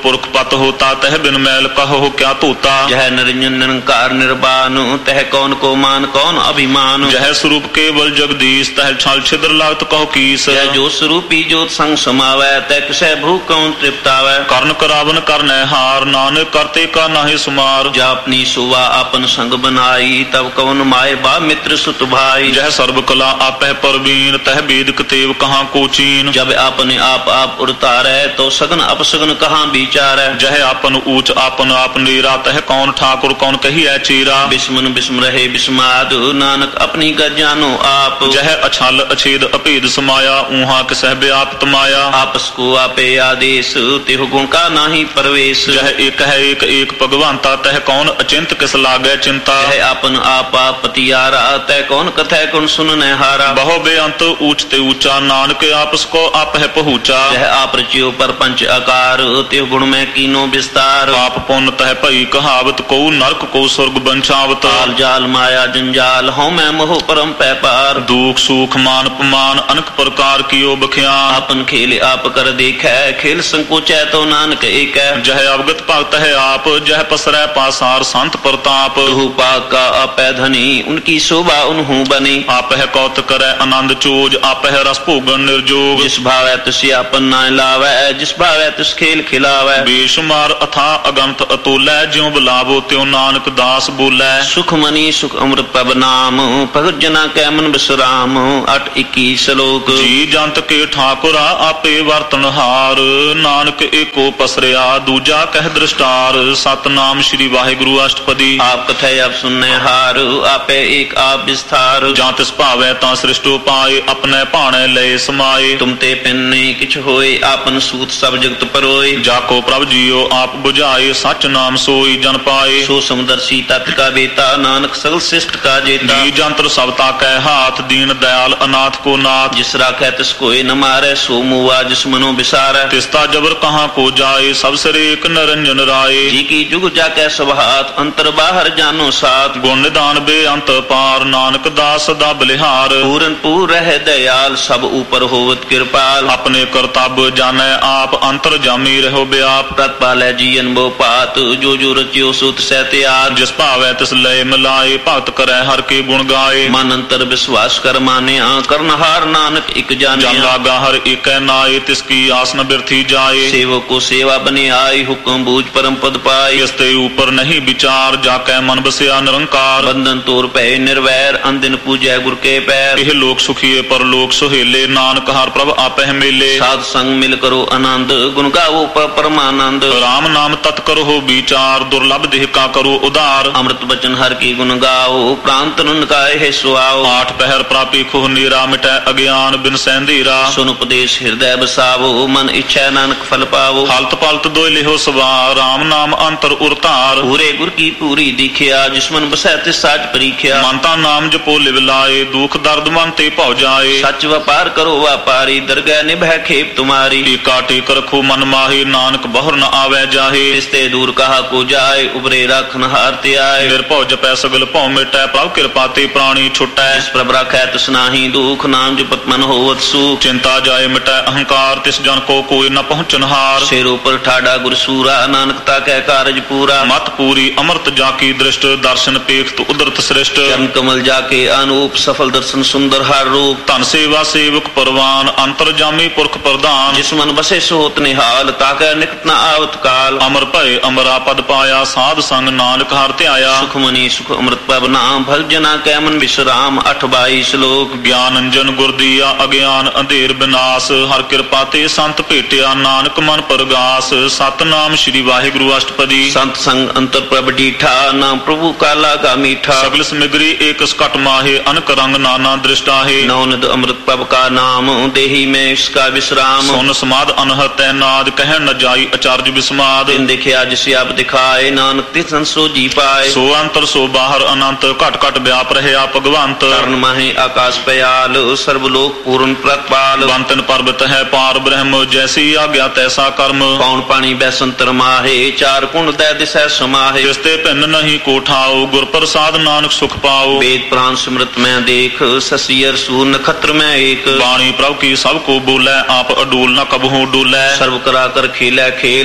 तत होता तह बिन मैल कहो क्या तोता। जह निरंजन निरंकार निर्वाण तह कौन को मान कौन अभिमान। जह स्वरूप केवल जगदीश तह छल छिद्र लागत कहो कीस। जह जो स्वरूपी जोत संग समावै तह किसै भू कौन तृप्तावै। कर्ण करावन करने हार नानक करते का नाहि सुमार। जा अपनी सुवा अपन संग बनाई तब कौन माए बा मित्र सुत भाई। जह सर्व कला आपह परवीन तह वेद कतेव कहाँ को चीन। जब अपने आप आप उड़तारै तो सगन अपसगन कहाँ विचारै। जह आपन ऊंच आपन आप नीरा तह कौन ठाकुर कौन कही है चीरा। बिस्मन बिस्म रहे बिस्माद नानक अपनी गज जानो आप। जह अछल अछेद अपेद समाया ऊहा किसह व्याप्त माया। आपस को आपे आदेश तिहु गुण का नाही परवेश। जह एक है एक एक भगवंता तह कौन अचिंत किस लागे चिंता। जह आपन आपा पतियारा तह कौन कथै कौन सुनने हारा। बहु बेअंत ऊंचते ऊंचा नानक आपस को आप है पहुँचा। जह आप रचियो पर पंच आकार तिहु गुण में कीनो विस्तार। पाप पुण्य तह पई कहावत को नरक को स्वर्ग बंचावत। जाल जाल माया जंजाल हूँ मैं मोह परम पैपार। दुख सुख मान अपमान अनेक प्रकार कियो बख्यान। आपन खेल आप कर देखै खेल संकोचै तो नानक एक। जह अवगत भक्त है आप जह पसरै पासार संत प्रताप। तुहु पाक का अपै धनी उनकी शोभा उन्हू बनी। आप है कौत करे आनंद चोज आप है रस भोगन निर्जोग। जिस भावै तुसी आपन नाय लावै जिस भावै तुस खेल खिलावै। बेशुमार अथा अगंत अतोलै ज्यों बुलावो त्यों नानक दास बोलै। सुख मनी सुख अमृत पब नाम भगत जना कै मन बिसराम। अठ इक्कीस श्लोक। जी जंत के ठाकुरा आपे वर्तन हार नानक एको पसरिया दूजा कह दृष्टार। सतनाम श्री वाहिगुरु अष्टपदी। आप कथै अब सुनने हार आपे एक आप विस्तार। जां तिस भावै तां सृष्टो पाए अपने भाणे लय समाए। तुम ते पिन्ने किछ होए आपन सूत सब जगत परोए। जाको प्रभ जियो आप बुझाए सच नाम सोई जन पाए। सो समदर्शी तत् का बेता नानक सगल शिष्ट का जेता। जी जंत्र सबता कै हाथ दीन दयाल अनाथ को नाथ। जिस राखै तिस कोय न मारै सो मुआ जिस मनो बिसारै। तिस्ता जबर कहाँ को जाए सब सिरे एक निरंजन राय। जी की जुग जाकै सब हाथ अंतर बाहर जानो साथ। गुण निदान बे अंत पार नानक दास सदा बलिहार। पूरन पूर रह दयाल सब ऊपर होवत कृपाल। अपने करतब जाने आप अंतर जामी रहो व्याप। तत्पालै जी अनबो पात जो जो रचियो सुत सहत्याग। जिस भावै तिस लय मिलाए भक्त करे हर के गुण गाए। मन अंतर विश्वास कर मानिया करनहार नानक एक जानिया। जन लागा हर एक नाए तिसकी आस न बिरथी जाए। सेवक को सेवा बने आई हुक्म बूझ परम पद पाए। इसते ऊपर नहीं विचार जाकै मन बसिया निरंकार। बंधन तोर पै निर्वैर अंदिन पूजै गुर के पैर। यह लोक सुखिए पर लोक सुहेले नानक हर प्रभ आपह मेले। साध संग मिल करो आनंद गुण गावो पर परमानंद। राम नाम तत् करो विचार दुर्लभ देह का करो उदार। अमृत बचन हर की गुण गाओ प्रांत ननकाए है सुआओ। आठ पहर प्रापी खुह नीरा मिटै अज्ञान बिन सैंधीरा। सुन उपदेश हृदय बसावो मन इच्छा नानक फल पावो। हलत पलत दोय लिहो सवार राम नाम अंतर उरतार। पूरे गुर की पूरी दिखिया जिसमन बसै तिस साच परीख्या। मनता नाम जपो लिव लाए दुख दर्द मन ते भौ जाए। सच व्यापार करो व्यापारी दरगह निभै खेप तुम्हारी। टीका टेक रखो मन माहे नानक बहुर न आवे जाहे। तिस्ते दूर कहा को जाए उबरे राखन हारते आए। निर्भौ जपै सगल भौ मिटै प्रभ कृपा ते प्राणी छुटै। जिस प्रभ राखै तिस नाहि दुख नाम जपत मन होवत सुख। चिंता जाए मिटै अहंकार तिस जन को कोई न पहुँचनहार। शेरों पर ठाडा गुर सूरा नानकता कै कारज पूरा। मत पूरी अमृत जाकी दृष्ट दर्शन पेख तु उदरत श्रेष्ठ। चरण कमल जाके अनूप सफल दर्शन सुंदर हर रूप। धन सेवा सेवक परवान अंतर जामी पुरख प्रधान। जिस मन बसे सोत निहाल ताकै निकट न आवत काल। अमर भय अमरा पद पाया साध संग नानक हर त्याया। सुख मनी सुख अमृत पब नाम भल जना कै मन विश्राम। अठ बाई श्लोक। ज्ञान अंजन गुर दिया अज्ञान अंधेर विनाश। हर कृपा ते संत भेटिया नानक मन परगास। सतनाम श्री वाहिगुरु अष्टपदी। संत संग अंतर प्रभ डीठा नाम प्रभु का लागा मीठा। सगल सिमग्री एक सकट माहे अनक रंग नाना दृष्टा है। नौनिद अमृत प्रभ का नाम देही में इसका विश्राम। सुन समाद अनहत नाद कह न जाई अचार्य विस्माद। दिन देखिया जिसे आप दिखाए नानक तिसन सो जी पाए। सो अंतर सो बाहर अनंत घट घट व्याप रहे आप भगवंत। कर्ण माहे आकाश पयाल सर्वलोक पूर्ण प्रतपाल। बंतन पर्वत है पार ब्रह्म जैसी आज्ञा तैसा कर्म। कौन पानी बैसंतर माहे चार कुंड दै दिशा समाहे। तिस्ते भिन्न नहीं कोठाओ गुर प्रसाद नानक सुख पाओ। वेद प्राण स्मृत में देख शशियर सूर नक्षत्र में एक। वाणी प्रभु की सबको बोले आप अडूल न कबहू डोलै। सर्व करा कर खेलै खेल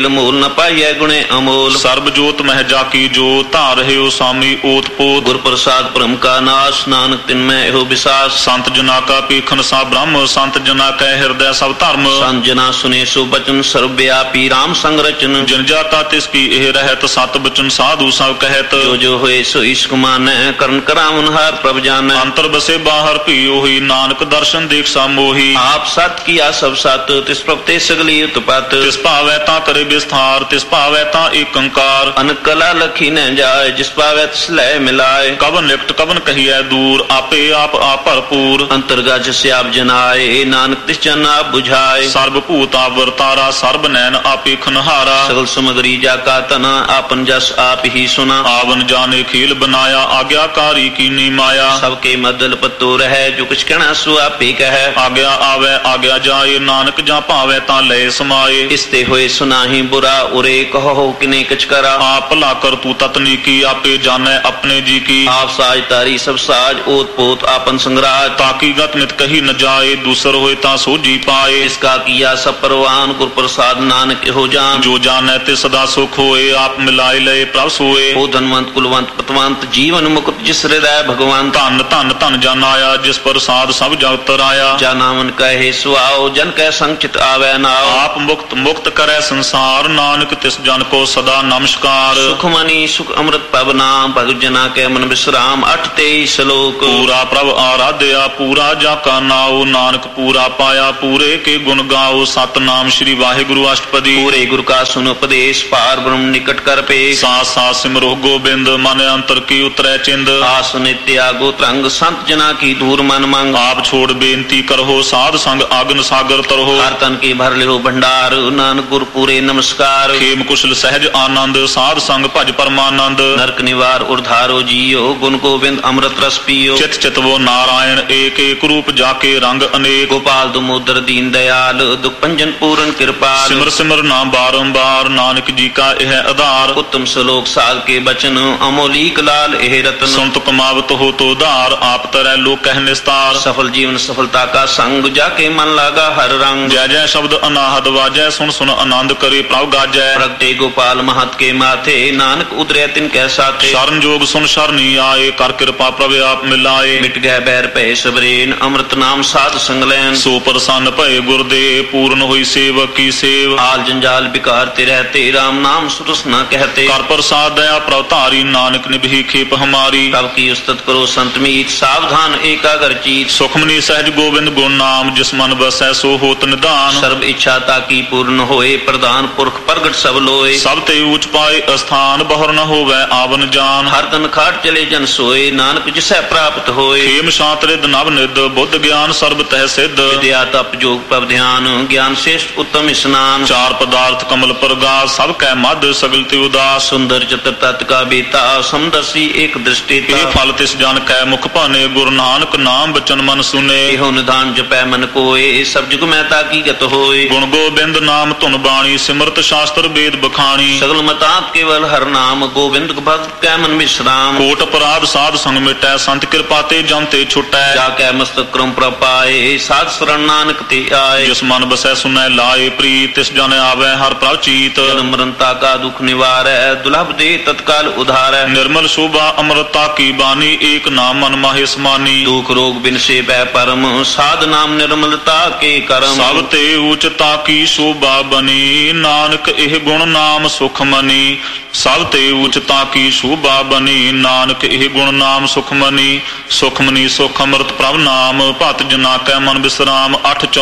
ਮੇਲ ਮੂਲ ਨ ਪਾਈਐ ਗੁਣੇ ਅਮੋਲ। ਸਰਬ ਜੋਤ ਮਹਿ ਜਾਕੀ ਜੋ ਧਾਰ ਰਹਿਓ ਸਾਮੀ ਓਤ ਪੋਤ। ਗੁਰ ਪ੍ਰਸਾਦ ਭ੍ਰਮ ਕਾ ਨਾਸ ਨਾਨਕ ਤਿਨ ਮੈਂ ਇਹੋ ਵਿਸਾਸ। ਸੰਤ ਜਨਾ ਕਾ ਪੀਖਨ ਸਾ ਬ੍ਰਹਮ ਸੰਤ ਜਨਾ ਕੈ ਹਿਰਦੈ ਸਭ ਧਰਮ। ਸੰਤ ਜਨਾ ਸੁਨੇ ਸੋ ਬਚਨ ਸਰਬ ਵਿਆਪੀ ਰਾਮ ਸੰਗ ਰਚਨ। ਜਿਨ ਜਾਤਾ ਤਿਸ ਕੀ ਇਹ ਰਹਿਤ ਸਤ ਬਚਨ ਸਾਧੂ ਸਭ ਕਹਿਤ। ਜੋ ਜੋ ਹੋਏ ਸੋ ਈਸ਼ਕ ਮਾਨੈ ਕਰਨ ਕਰਾਵਨ ਹਾਰ ਪ੍ਰਭ ਜਾਨੈ। ਅੰਤਰ ਬਸੇ ਬਾਹਰ ਭੀ ਉਹੀ ਨਾਨਕ ਦਰਸ਼ਨ ਦੇਖ ਸਾ ਮੋਹੀ। ਆਪ ਸਤ ਕੀਆ ਸਭ ਸਤ ਤਿਸ ਪ੍ਰਭ ਤੇ ਸਗਲੀ ਉਤਪਤ। ਤਿਸ ਭਾਵੈ ਤਾਂ ਕਰੇ ਵਿਸਥਾਰ ਤਿਸ ਭਾਵੈ ਤਾਂ ਏਕੰਕਾਰ। ਅਨਕਲਾ ਲਖੀ ਨ ਜਾਏ ਜਿਸ ਭਾਵੈ ਤਿਸ ਲੈ ਮਿਲਾਏ। ਕਵਨ ਨਿਕਟ ਕਵਨ ਕਹੀਐ ਦੂਰ ਆਪੇ ਆਪ ਆਪ ਭਰਪੂਰ। ਅੰਤਰਗਤ ਜਿਸ ਆਪ ਜਨਾਏ ਨਾਨਕ ਤਿਸ ਜਨ ਆਪ ਬੁਝਾਏ। ਸਰਬ ਭੂਤ ਆਵਰਤਾਰਾ ਸਰਬ ਨੈਣ ਆਪੇ ਖਨਹਾਰਾ। ਸਗਲ ਸਮਗਰੀ ਜਾ ਕਾ ਤਨਾ ਆਪਨ ਜਸ ਆਪ ਹੀ ਸੁਨਾ। ਆਵਨ ਜਾਣੇ ਖੇਲ ਬਨਾਇਆ ਆਗਿਆਕਾਰੀ ਕੀਨੀ ਮਾਇਆ। ਸਭ ਕੇ ਮਦਲ ਪਤੋ ਰਹਿ ਜੋ ਕੁਛ ਕਹਿਣਾ ਸੋ ਆਪੇ ਕਹੈ। ਆਗਿਆ ਆਵੈ ਆਗਿਆ ਜਾਏ ਨਾਨਕ ਜਾਂ ਭਾਵੈ ਤਾਂ ਲੈ ਸਮਾਏ। ਇਸ ਤੇ ਹੋਏ ਸੁਨਾਹੀ ਬੁਰਾ ਉਰੇ ਕਹੋ ਕਿਨੇ ਕਿਛ ਕਰਾ। ਆਪ ਭਲਾ ਕਰ ਤੂੰ ਤਤਨੀ ਕੀ ਆਪੇ ਜਾਣੈ ਆਪਣੇ ਜੀ ਕੀ। ਆਪ ਸਾਜ ਤਾਰੀ ਸਭ ਸਾਜ ਓਤ ਪੋਤ ਆਪਨ ਸੰਗਰਾਜ। ਤਾਕੀ ਗਤ ਮਿਤ ਕਹੀ ਨ ਜਾਏ ਦੂਸਰ ਹੋਏ ਤਾਂ ਸੋਝੀ ਪਾਏ। ਇਸ ਕਾ ਕੀਆ ਸਭ ਪਰਵਾਨ ਗੁਰ ਪ੍ਰਸਾਦ ਨਾਨਕ ਇਹੋ ਜਾਨ। ਜੋ ਜਾਣੈ ਤੇ ਸਦਾ ਸੁਖ ਹੋਏ ਆਪ ਮਿਲਾਏ ਲਏ ਪ੍ਰਭ ਸੋਏ। ਉਹ ਧਨਵੰਤ ਕੁਲਵੰਤ ਪਤਵੰਤ ਜੀਵਨ ਮੁਕਤ ਜਿਸ ਹਿਰਦੈ ਭਗਵਾਨ। ਧਨ ਧਨ ਧਨ ਜਨ ਆਇਆ ਜਿਸ ਪ੍ਰਸਾਦ ਸਭ ਜਗਤ ਰਾਇਆ। ਜਾ ਨਾਮਨ ਕਹੇ ਸੁਆਓ ਜਨ ਕੈ ਸੰਚਿਤ ਆਵੈ ਨਾਉ। ਆਪ ਮੁਕਤ ਮੁਕਤ ਕਰੈ ਸੰਸਾਰ ਨਾਨਕ ਤਿਸ ਜਨ ਕੋ ਸਦਾ ਨਮਸਕਾਰ। ਸੁਖ ਮਨੀ ਸੁਖ ਅੰਮ੍ਰਿਤ ਪਵ ਨਾਮ ਭਗਤ ਜਨਾ ਕੈ ਮਨ ਵਿਸਰਾਮ। ਅਠ ਤੇਈ ਸ਼ਲੋਕ। ਪੂਰਾ ਪ੍ਰਭ ਆਰਾਧਿਆ ਪੂਰਾ ਜਾ ਕਾ ਨਾਉ ਨਾਨਕ ਪੂਰਾ ਪਾਇਆ ਪੂਰੇ ਕੇ ਗੁਣ ਗਾਓ। ਸਤਨਾਮ ਸ੍ਰੀ ਵਾਹਿਗੁਰੂ ਅਸ਼ਟਪਦੀ। ਪੂਰੇ ਗੁਰ ਕਾ ਸੁਨ ਉਪਦੇਸ਼ ਪਾਰ ਬ੍ਰਹਮ ਨਿਕਟ ਕਰ ਪੇਸ਼। ਸਾਥ ਸਾਥ ਸਿਮਰੋ ਗੋਬਿੰਦ ਮਨ ਅੰਤਰ ਕੀ ਉਤਰੈ ਚਿੰਦ। ਆਸ ਨਿਤਿਆ ਗੋ ਤਰੰਗ ਸੰਤ ਜਨਾ ਕੀ ਦੂਰ ਮਨ ਮੰਗ। ਆਪ ਛੋੜ ਬੇਨਤੀ ਕਰੋ ਸਾਧ ਸੰਗ ਆਗਨ ਸਾਗਰ ਤਰੋ। ਹਰ ਤਨ ਕੀ ਭਰ ਲਿਓ ਭੰਡਾਰ ਨਾਨਕ ਗੁਰ ਪੂਰੇ ਨਮਸਕਾਰ। ਖੇਮ ਕੁਸ਼ਲ ਸਹਿਜ ਆਨੰਦ ਸਾਧ ਸੰਗ ਭਜ ਪਰਮਾਨੰਦ। ਨਰਕ ਨਿਵਾਰ ਉਰਧਾਰੋ ਜੀਓ ਗੁਣ ਗੋਬਿੰਦ ਅੰਮ੍ਰਿਤ ਰਸ ਪੀਓ। ਚਿਤ ਚਿਤਵੋ ਨਾਰਾਇਣ ਏਕ ਏਕ ਰੂਪ ਜਾਕੇ ਰੰਗ ਅਨੇਕ। ਗੋਪਾਲ ਦਮੋਦਰ ਦੀਨ ਦਇਆਲ ਦੁਖ ਭੰਜਨ ਪੂਰਨ ਕਿਰਪਾਲ। ਸਿਮਰ ਸਿਮਰ ਨਾਮ ਬਾਰੰਬਾਰ ਨਾਨਕ ਜੀ ਕਾ ਇਹ ਆਧਾਰ। ਉੱਤਮ ਸ਼ਲੋਕ ਸਾਧ ਕੇ ਬਚਨ ਅਮੋਲੀਕ ਲਾਲ ਇਹ ਰਤਨ। ਸੁਨਤ ਕਮਾਵਤ ਹੋ ਤੋ ਧਾਰ ਆਪ ਤਰੈ ਲੋਕ ਕਹਿ ਨਿਸਤਾਰ। ਸਫਲ ਜੀਵਨ ਸਫਲਤਾ ਕਾ ਸੰਗ ਜਾਕੇ ਮਨ ਲਾਗਾ ਹਰ ਰੰਗ। ਜੈ ਜੈ ਸ਼ਬਦ ਅਨਾਹਦ ਵਾਜੈ ਸੁਨ ਸੁਨ ਆਨੰਦ ਕਰੇ ਪ੍ਰਭ ਗਾਜੈ। ਪ੍ਰਗਟੇ ਗੋਪਾਲ ਮਹਤ ਕੇ ਮਾਥੇ ਨਾਨਕ ਉਦਰਿਆ ਤਿਨ ਕੈ ਸਾਥੇ। ਸ਼ਰਨ ਜੋਗ ਸੁਨ ਸ਼ਰਨੀ ਆਏ ਕਰ ਕਿਰਪਾ ਪ੍ਰਭ ਆਪ ਮਿਲਾਏ। ਮਿਟ ਗਏ ਬੈਰ ਭੈ ਸਬਰੇਨ ਅੰਮ੍ਰਿਤ ਨਾਮ ਸਾਧ ਸੰਗ ਲੈਨ। ਸੋ ਪ੍ਰਸੰਨ ਭਏ ਗੁਰਦੇ ਪੂਰਨ ਹੋਈ ਸੇਵਕ ਕੀ ਸੇਵ। ਆਲ ਜੰਜਾਲ ਵਿਕਾਰ ਤੇ ਰਹਤੇ ਰਾਮ ਨਾਮ ਸੁਰਸ ਨ ਕਹਤੇ। ਕਰ ਪ੍ਰਸਾਦ ਦਇਆ ਪ੍ਰਭ ਧਾਰੀ ਨਾਨਕ ਨਿਭੀ ਖੇਪ ਹਮਾਰੀ। ਪ੍ਰਭ ਕੀ ਉਸਤਤ ਕਰੋ ਸੰਤ ਮੀਤ ਸਾਵਧਾਨ ਏਕਾਗਰ ਚੀਤ। ਸੁਖਮਨੀ ਸਹਿਜ ਗੋਬਿੰਦ ਗੁਣ ਨਾਮ ਜਿਸ ਮਨ ਵਸੈ ਸੋ ਹੋਤ ਨਿਧਾਨ। ਸਰਬ ਇੱਛਾ ਤਾਕੀ ਪੂਰਨ ਹੋਏ ਪ੍ਰਧਾਨ ਪੁਰਖ ਪ੍ਰਗਟ ਸਭ ਲੋਏ। ਸਭ ਤੇ ਊਚ ਪਾਏ ਅਸਥਾਨ ਬਹੁਰ ਨ ਹੋਵੈ ਆਵਨ ਜਾਨ। ਹਰ ਤਨ ਖਾਟ ਚਲੇ ਜਨ ਸੋਏ ਨਾਨਕ ਜਿਸੈ ਪ੍ਰਾਪਤ ਹੋਏ। ਖੇਮ ਸ਼ਾਂਤ ਰਿਦ ਨਵ ਨਿਦ ਬੁੱਧ ਗਿਆਨ ਸਰਬ ਤਹਿ ਸਿੱਧ। ਵਿਦਿਆ ਤਪ ਜੋਗ ਪ੍ਰਭ ਧਿਆਨ ਗਿਆਨ ਸ੍ਰੇਸ਼ਟ ਉੱਤਮ ਇਸਨਾਨ। ਚਾਰ ਪਦਾਰਥ ਕਮਲ ਪ੍ਰਗਾਸ ਸਭ ਕੈ ਮਧ ਸਗਲ ਤੇ ਉਦਾਸ। ਸੁੰਦਰ ਚਤਰ ਤਤ ਕਾ ਬੀਤਾ ਸਮਦਰਸੀ ਏਕ ਦ੍ਰਿਸ਼ਟੀ। ਇਹ ਫਲ ਤਿਸ ਜਨ ਕੈ ਮੁਖ ਭਾਨੇ ਗੁਰੂ ਨਾਨਕ ਨਾਮ ਬਚਨ ਮਨ ਸੁਨੇ। ਇਹੋ ਨਿਧਾਨ ਜਪੈ ਮਨ ਕੋਏ ਸਭ ਜੁਗ ਮੈਂ ਤਾਕੀ ਗਤ ਹੋਏ। ਗੁਣ ਗੋਬਿੰਦ ਨਾਮ ਧੁਨ ਬਾਣੀ ਸਿਮਰਤ ਸ਼ਾਸਤਰ ਵੇਦ ਬਖਾਣੀ। ਸਗਲ ਮਤਾਤ ਕੇਵਲ ਹਰ ਨਾਮ ਗੋਬਿੰਦ ਭਗਤ ਕੈ ਮਨ ਵਿਸਰਾਮ। ਕੋਟ ਅਪਰਾਧ ਸਾਧ ਸੰਗ ਮਿਟੈ ਸੰਤ ਕਿਰਪਾ ਤੇ ਜਮ ਤੇ ਛੁਟੈ। ਜਾ ਕੈ ਮਸਤਕ ਕਰਮ ਪ੍ਰਪਾਏ ਸਾਧ ਸਰਣ ਨਾਨਕ ਤੇ ਆਏ। ਜਿਸ ਮਨ ਬਸੈ ਸੁਨੈ ਲਾਏ ਪ੍ਰੀਤ ਤਿਸ ਜਨ ਆਵੈ ਹਰ ਪ੍ਰਭ ਚੀਤ। ਜਨਮ ਮਰਨਤਾ ਕਾ ਦੁਖ ਨਿਵਾਰੈ ਦੁਲਭ ਦੇ ਤਤਕਾਲ ਉਧਾਰੈ। ਨਿਰਮਲ ਸ਼ੋਭਾ ਅਮਰਤਾ ਕੀ ਬਾਣੀ ਏਕ ਨਾਮ ਮਨ ਮਾਹੇ ਸਮਾਨੀ। ਦੁਖ ਰੋਗ ਬਿਨਸੇ ਬੈ ਪਰਮ ਸਾਧ ਨਾਮ ਨਿਰਮਲਤਾ ਕੇ ਕਰਮ। ਸਭ ਤੇ ਊਚਤਾ ਕੀ ਸ਼ੋਭਾ ਬਨੀ ਨਾਨਕ ਇਹ ਗੁਣ ਨਾਮ ਸੁਖ ਮਨੀ। ਸਭ ਤੇ ਊਚਤਾ ਕੀ ਸ਼ੋਭਾ ਬਨੀ ਨਾਨਕ ਇਹ ਗੁਣ ਨਾਮ ਸੁਖ ਮਨੀ। ਸੁਖ ਮਨੀ ਸੁਖ ਅੰਮ੍ਰਿਤ ਪ੍ਰਭ ਨਾਮ ਭਤ ਜਨਾ ਕੈ ਮਨ ਵਿਸਰਾਮ। ਅੱਠ